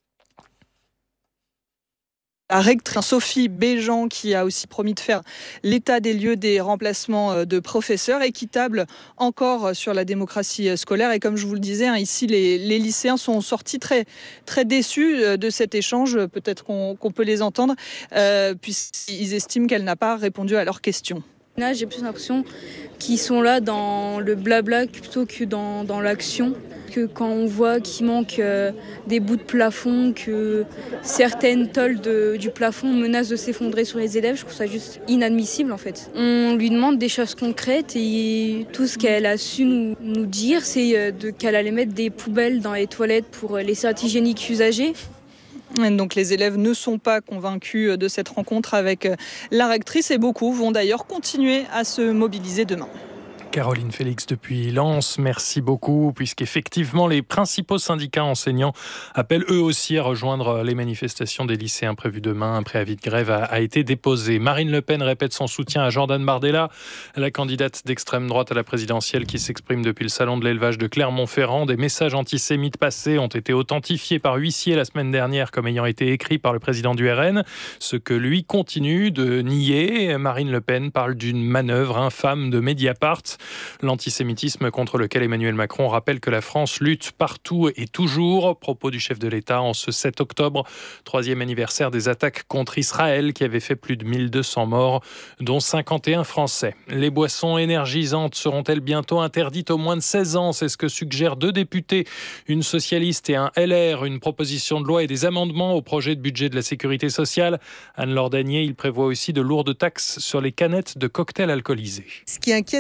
[SPEAKER 21] La rectrice Sophie Béjean qui a aussi promis de faire l'état des lieux des remplacements de professeurs, équitable encore sur la démocratie scolaire. Et comme je vous le disais, ici les lycéens sont sortis très, très déçus de cet échange. Peut-être qu'on peut les entendre puisqu'ils estiment qu'elle n'a pas répondu à leurs questions.
[SPEAKER 27] Là, j'ai plus l'impression qu'ils sont là dans le blabla plutôt que dans l'action. Que quand on voit qu'il manque des bouts de plafond, que certaines tôles du plafond menacent de s'effondrer sur les élèves, je trouve ça juste inadmissible en fait. On lui demande des choses concrètes et tout ce qu'elle a su nous dire, c'est qu'elle allait mettre des poubelles dans les toilettes pour les serviettes hygiéniques usagées.
[SPEAKER 21] Donc les élèves ne sont pas convaincus de cette rencontre avec la rectrice et beaucoup vont d'ailleurs continuer à se mobiliser demain.
[SPEAKER 5] Caroline Félix depuis Lens, merci beaucoup, puisqu'effectivement les principaux syndicats enseignants appellent eux aussi à rejoindre les manifestations des lycéens prévues demain. Un préavis de grève a été déposé. Marine Le Pen répète son soutien à Jordan Bardella, la candidate d'extrême droite à la présidentielle qui s'exprime depuis le salon de l'élevage de Clermont-Ferrand. Des messages antisémites passés ont été authentifiés par huissier la semaine dernière comme ayant été écrits par le président du RN, ce que lui continue de nier. Marine Le Pen parle d'une manœuvre infâme de Mediapart. L'antisémitisme contre lequel Emmanuel Macron rappelle que la France lutte partout et toujours. Propos du chef de l'État en ce 7 octobre, 3e anniversaire des attaques contre Israël qui avaient fait plus de 1200 morts, dont 51 Français. Les boissons énergisantes seront-elles bientôt interdites aux moins de 16 ans ? C'est ce que suggèrent 2 députés, une socialiste et un LR. Une proposition de loi et des amendements au projet de budget de la sécurité sociale. Anne-Laure Danier, il prévoit aussi de lourdes taxes sur les canettes de cocktails alcoolisés.
[SPEAKER 28] Ce qui inquiète Sandrine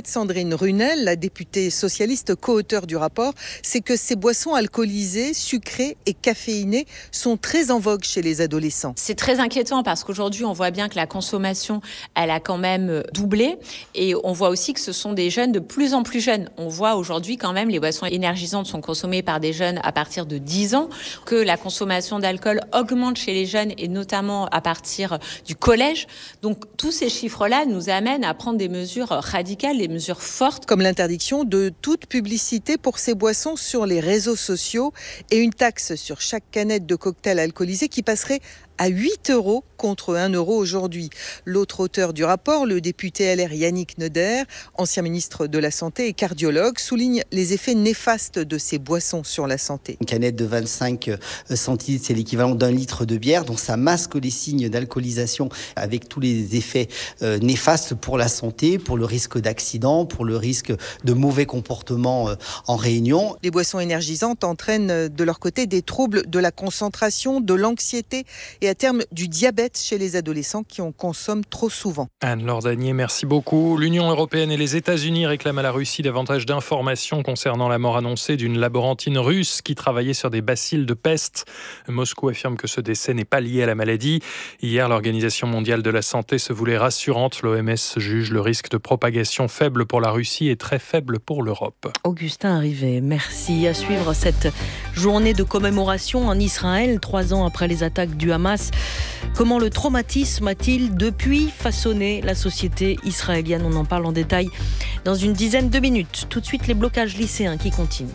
[SPEAKER 2] Sandrine Runel, la députée socialiste co-auteure du rapport, c'est que ces boissons alcoolisées, sucrées et caféinées sont très en vogue chez les adolescents.
[SPEAKER 3] C'est très inquiétant parce qu'aujourd'hui, on voit bien que la consommation, elle a quand même doublé. Et on voit aussi que ce sont des jeunes de plus en plus jeunes. On voit aujourd'hui quand même les boissons énergisantes sont consommées par des jeunes à partir de 10 ans, que la consommation d'alcool augmente chez les jeunes et notamment à partir du collège. Donc tous ces chiffres-là nous amènent à prendre des mesures radicales, des mesures fortes.
[SPEAKER 2] Comme l'interdiction de toute publicité pour ces boissons sur les réseaux sociaux et une taxe sur chaque canette de cocktail alcoolisé qui passerait à 8 € contre 1 € aujourd'hui. L'autre auteur du rapport, le député LR Yannick Neuder, ancien ministre de la Santé et cardiologue, souligne les effets néfastes de ces boissons sur la santé.
[SPEAKER 4] Une canette de 25 centilitres, c'est l'équivalent d'1 litre de bière, donc ça masque les signes d'alcoolisation avec tous les effets néfastes pour la santé, pour le risque d'accident, pour le risque de mauvais comportements en réunion.
[SPEAKER 2] Les boissons énergisantes entraînent de leur côté des troubles de la concentration, de l'anxiété et à terme du diabète chez les adolescents qui en consomment trop souvent.
[SPEAKER 5] Anne-Laure Danier, merci beaucoup. L'Union européenne et les États-Unis réclament à la Russie davantage d'informations concernant la mort annoncée d'une laborantine russe qui travaillait sur des bacilles de peste. Moscou affirme que ce décès n'est pas lié à la maladie. Hier, l'Organisation mondiale de la santé se voulait rassurante. L'OMS juge le risque de propagation faible pour la Russie et très faible pour l'Europe.
[SPEAKER 1] Augustin Arrivé, merci. À suivre cette journée de commémoration en Israël, 3 ans après les attaques du Hamas. Comment le traumatisme a-t-il depuis façonné la société israélienne ? On en parle en détail dans une dizaine de minutes. Tout de suite, les blocages lycéens qui continuent.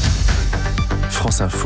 [SPEAKER 6] France Info,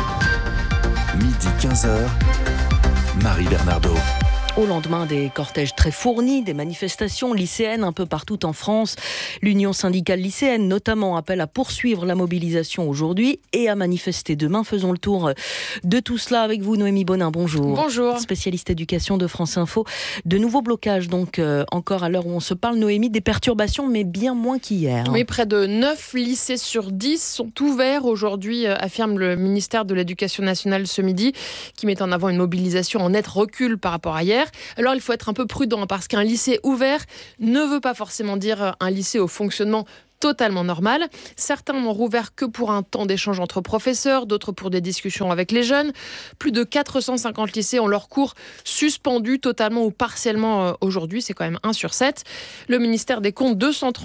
[SPEAKER 6] midi 15h, Marie Bernardo.
[SPEAKER 1] Au lendemain des cortèges très fournis, des manifestations lycéennes un peu partout en France, l'Union syndicale lycéenne notamment appelle à poursuivre la mobilisation aujourd'hui et à manifester demain. Faisons le tour de tout cela avec vous, Noémie Bonin. Bonjour.
[SPEAKER 7] Bonjour.
[SPEAKER 1] Spécialiste éducation de France Info. De nouveaux blocages, donc encore à l'heure où on se parle, Noémie, des perturbations, mais bien moins qu'hier.
[SPEAKER 7] Oui, près de 9 lycées sur 10 sont ouverts aujourd'hui, affirme le ministère de l'Éducation nationale ce midi, qui met en avant une mobilisation en net recul par rapport à hier. Alors il faut être un peu prudent parce qu'un lycée ouvert ne veut pas forcément dire un lycée au fonctionnement totalement normal. Certains n'ont rouvert que pour un temps d'échange entre professeurs, d'autres pour des discussions avec les jeunes. Plus de 450 lycées ont leurs cours suspendus totalement ou partiellement aujourd'hui. C'est quand même 1 sur 7. Le ministère des Comptes, 230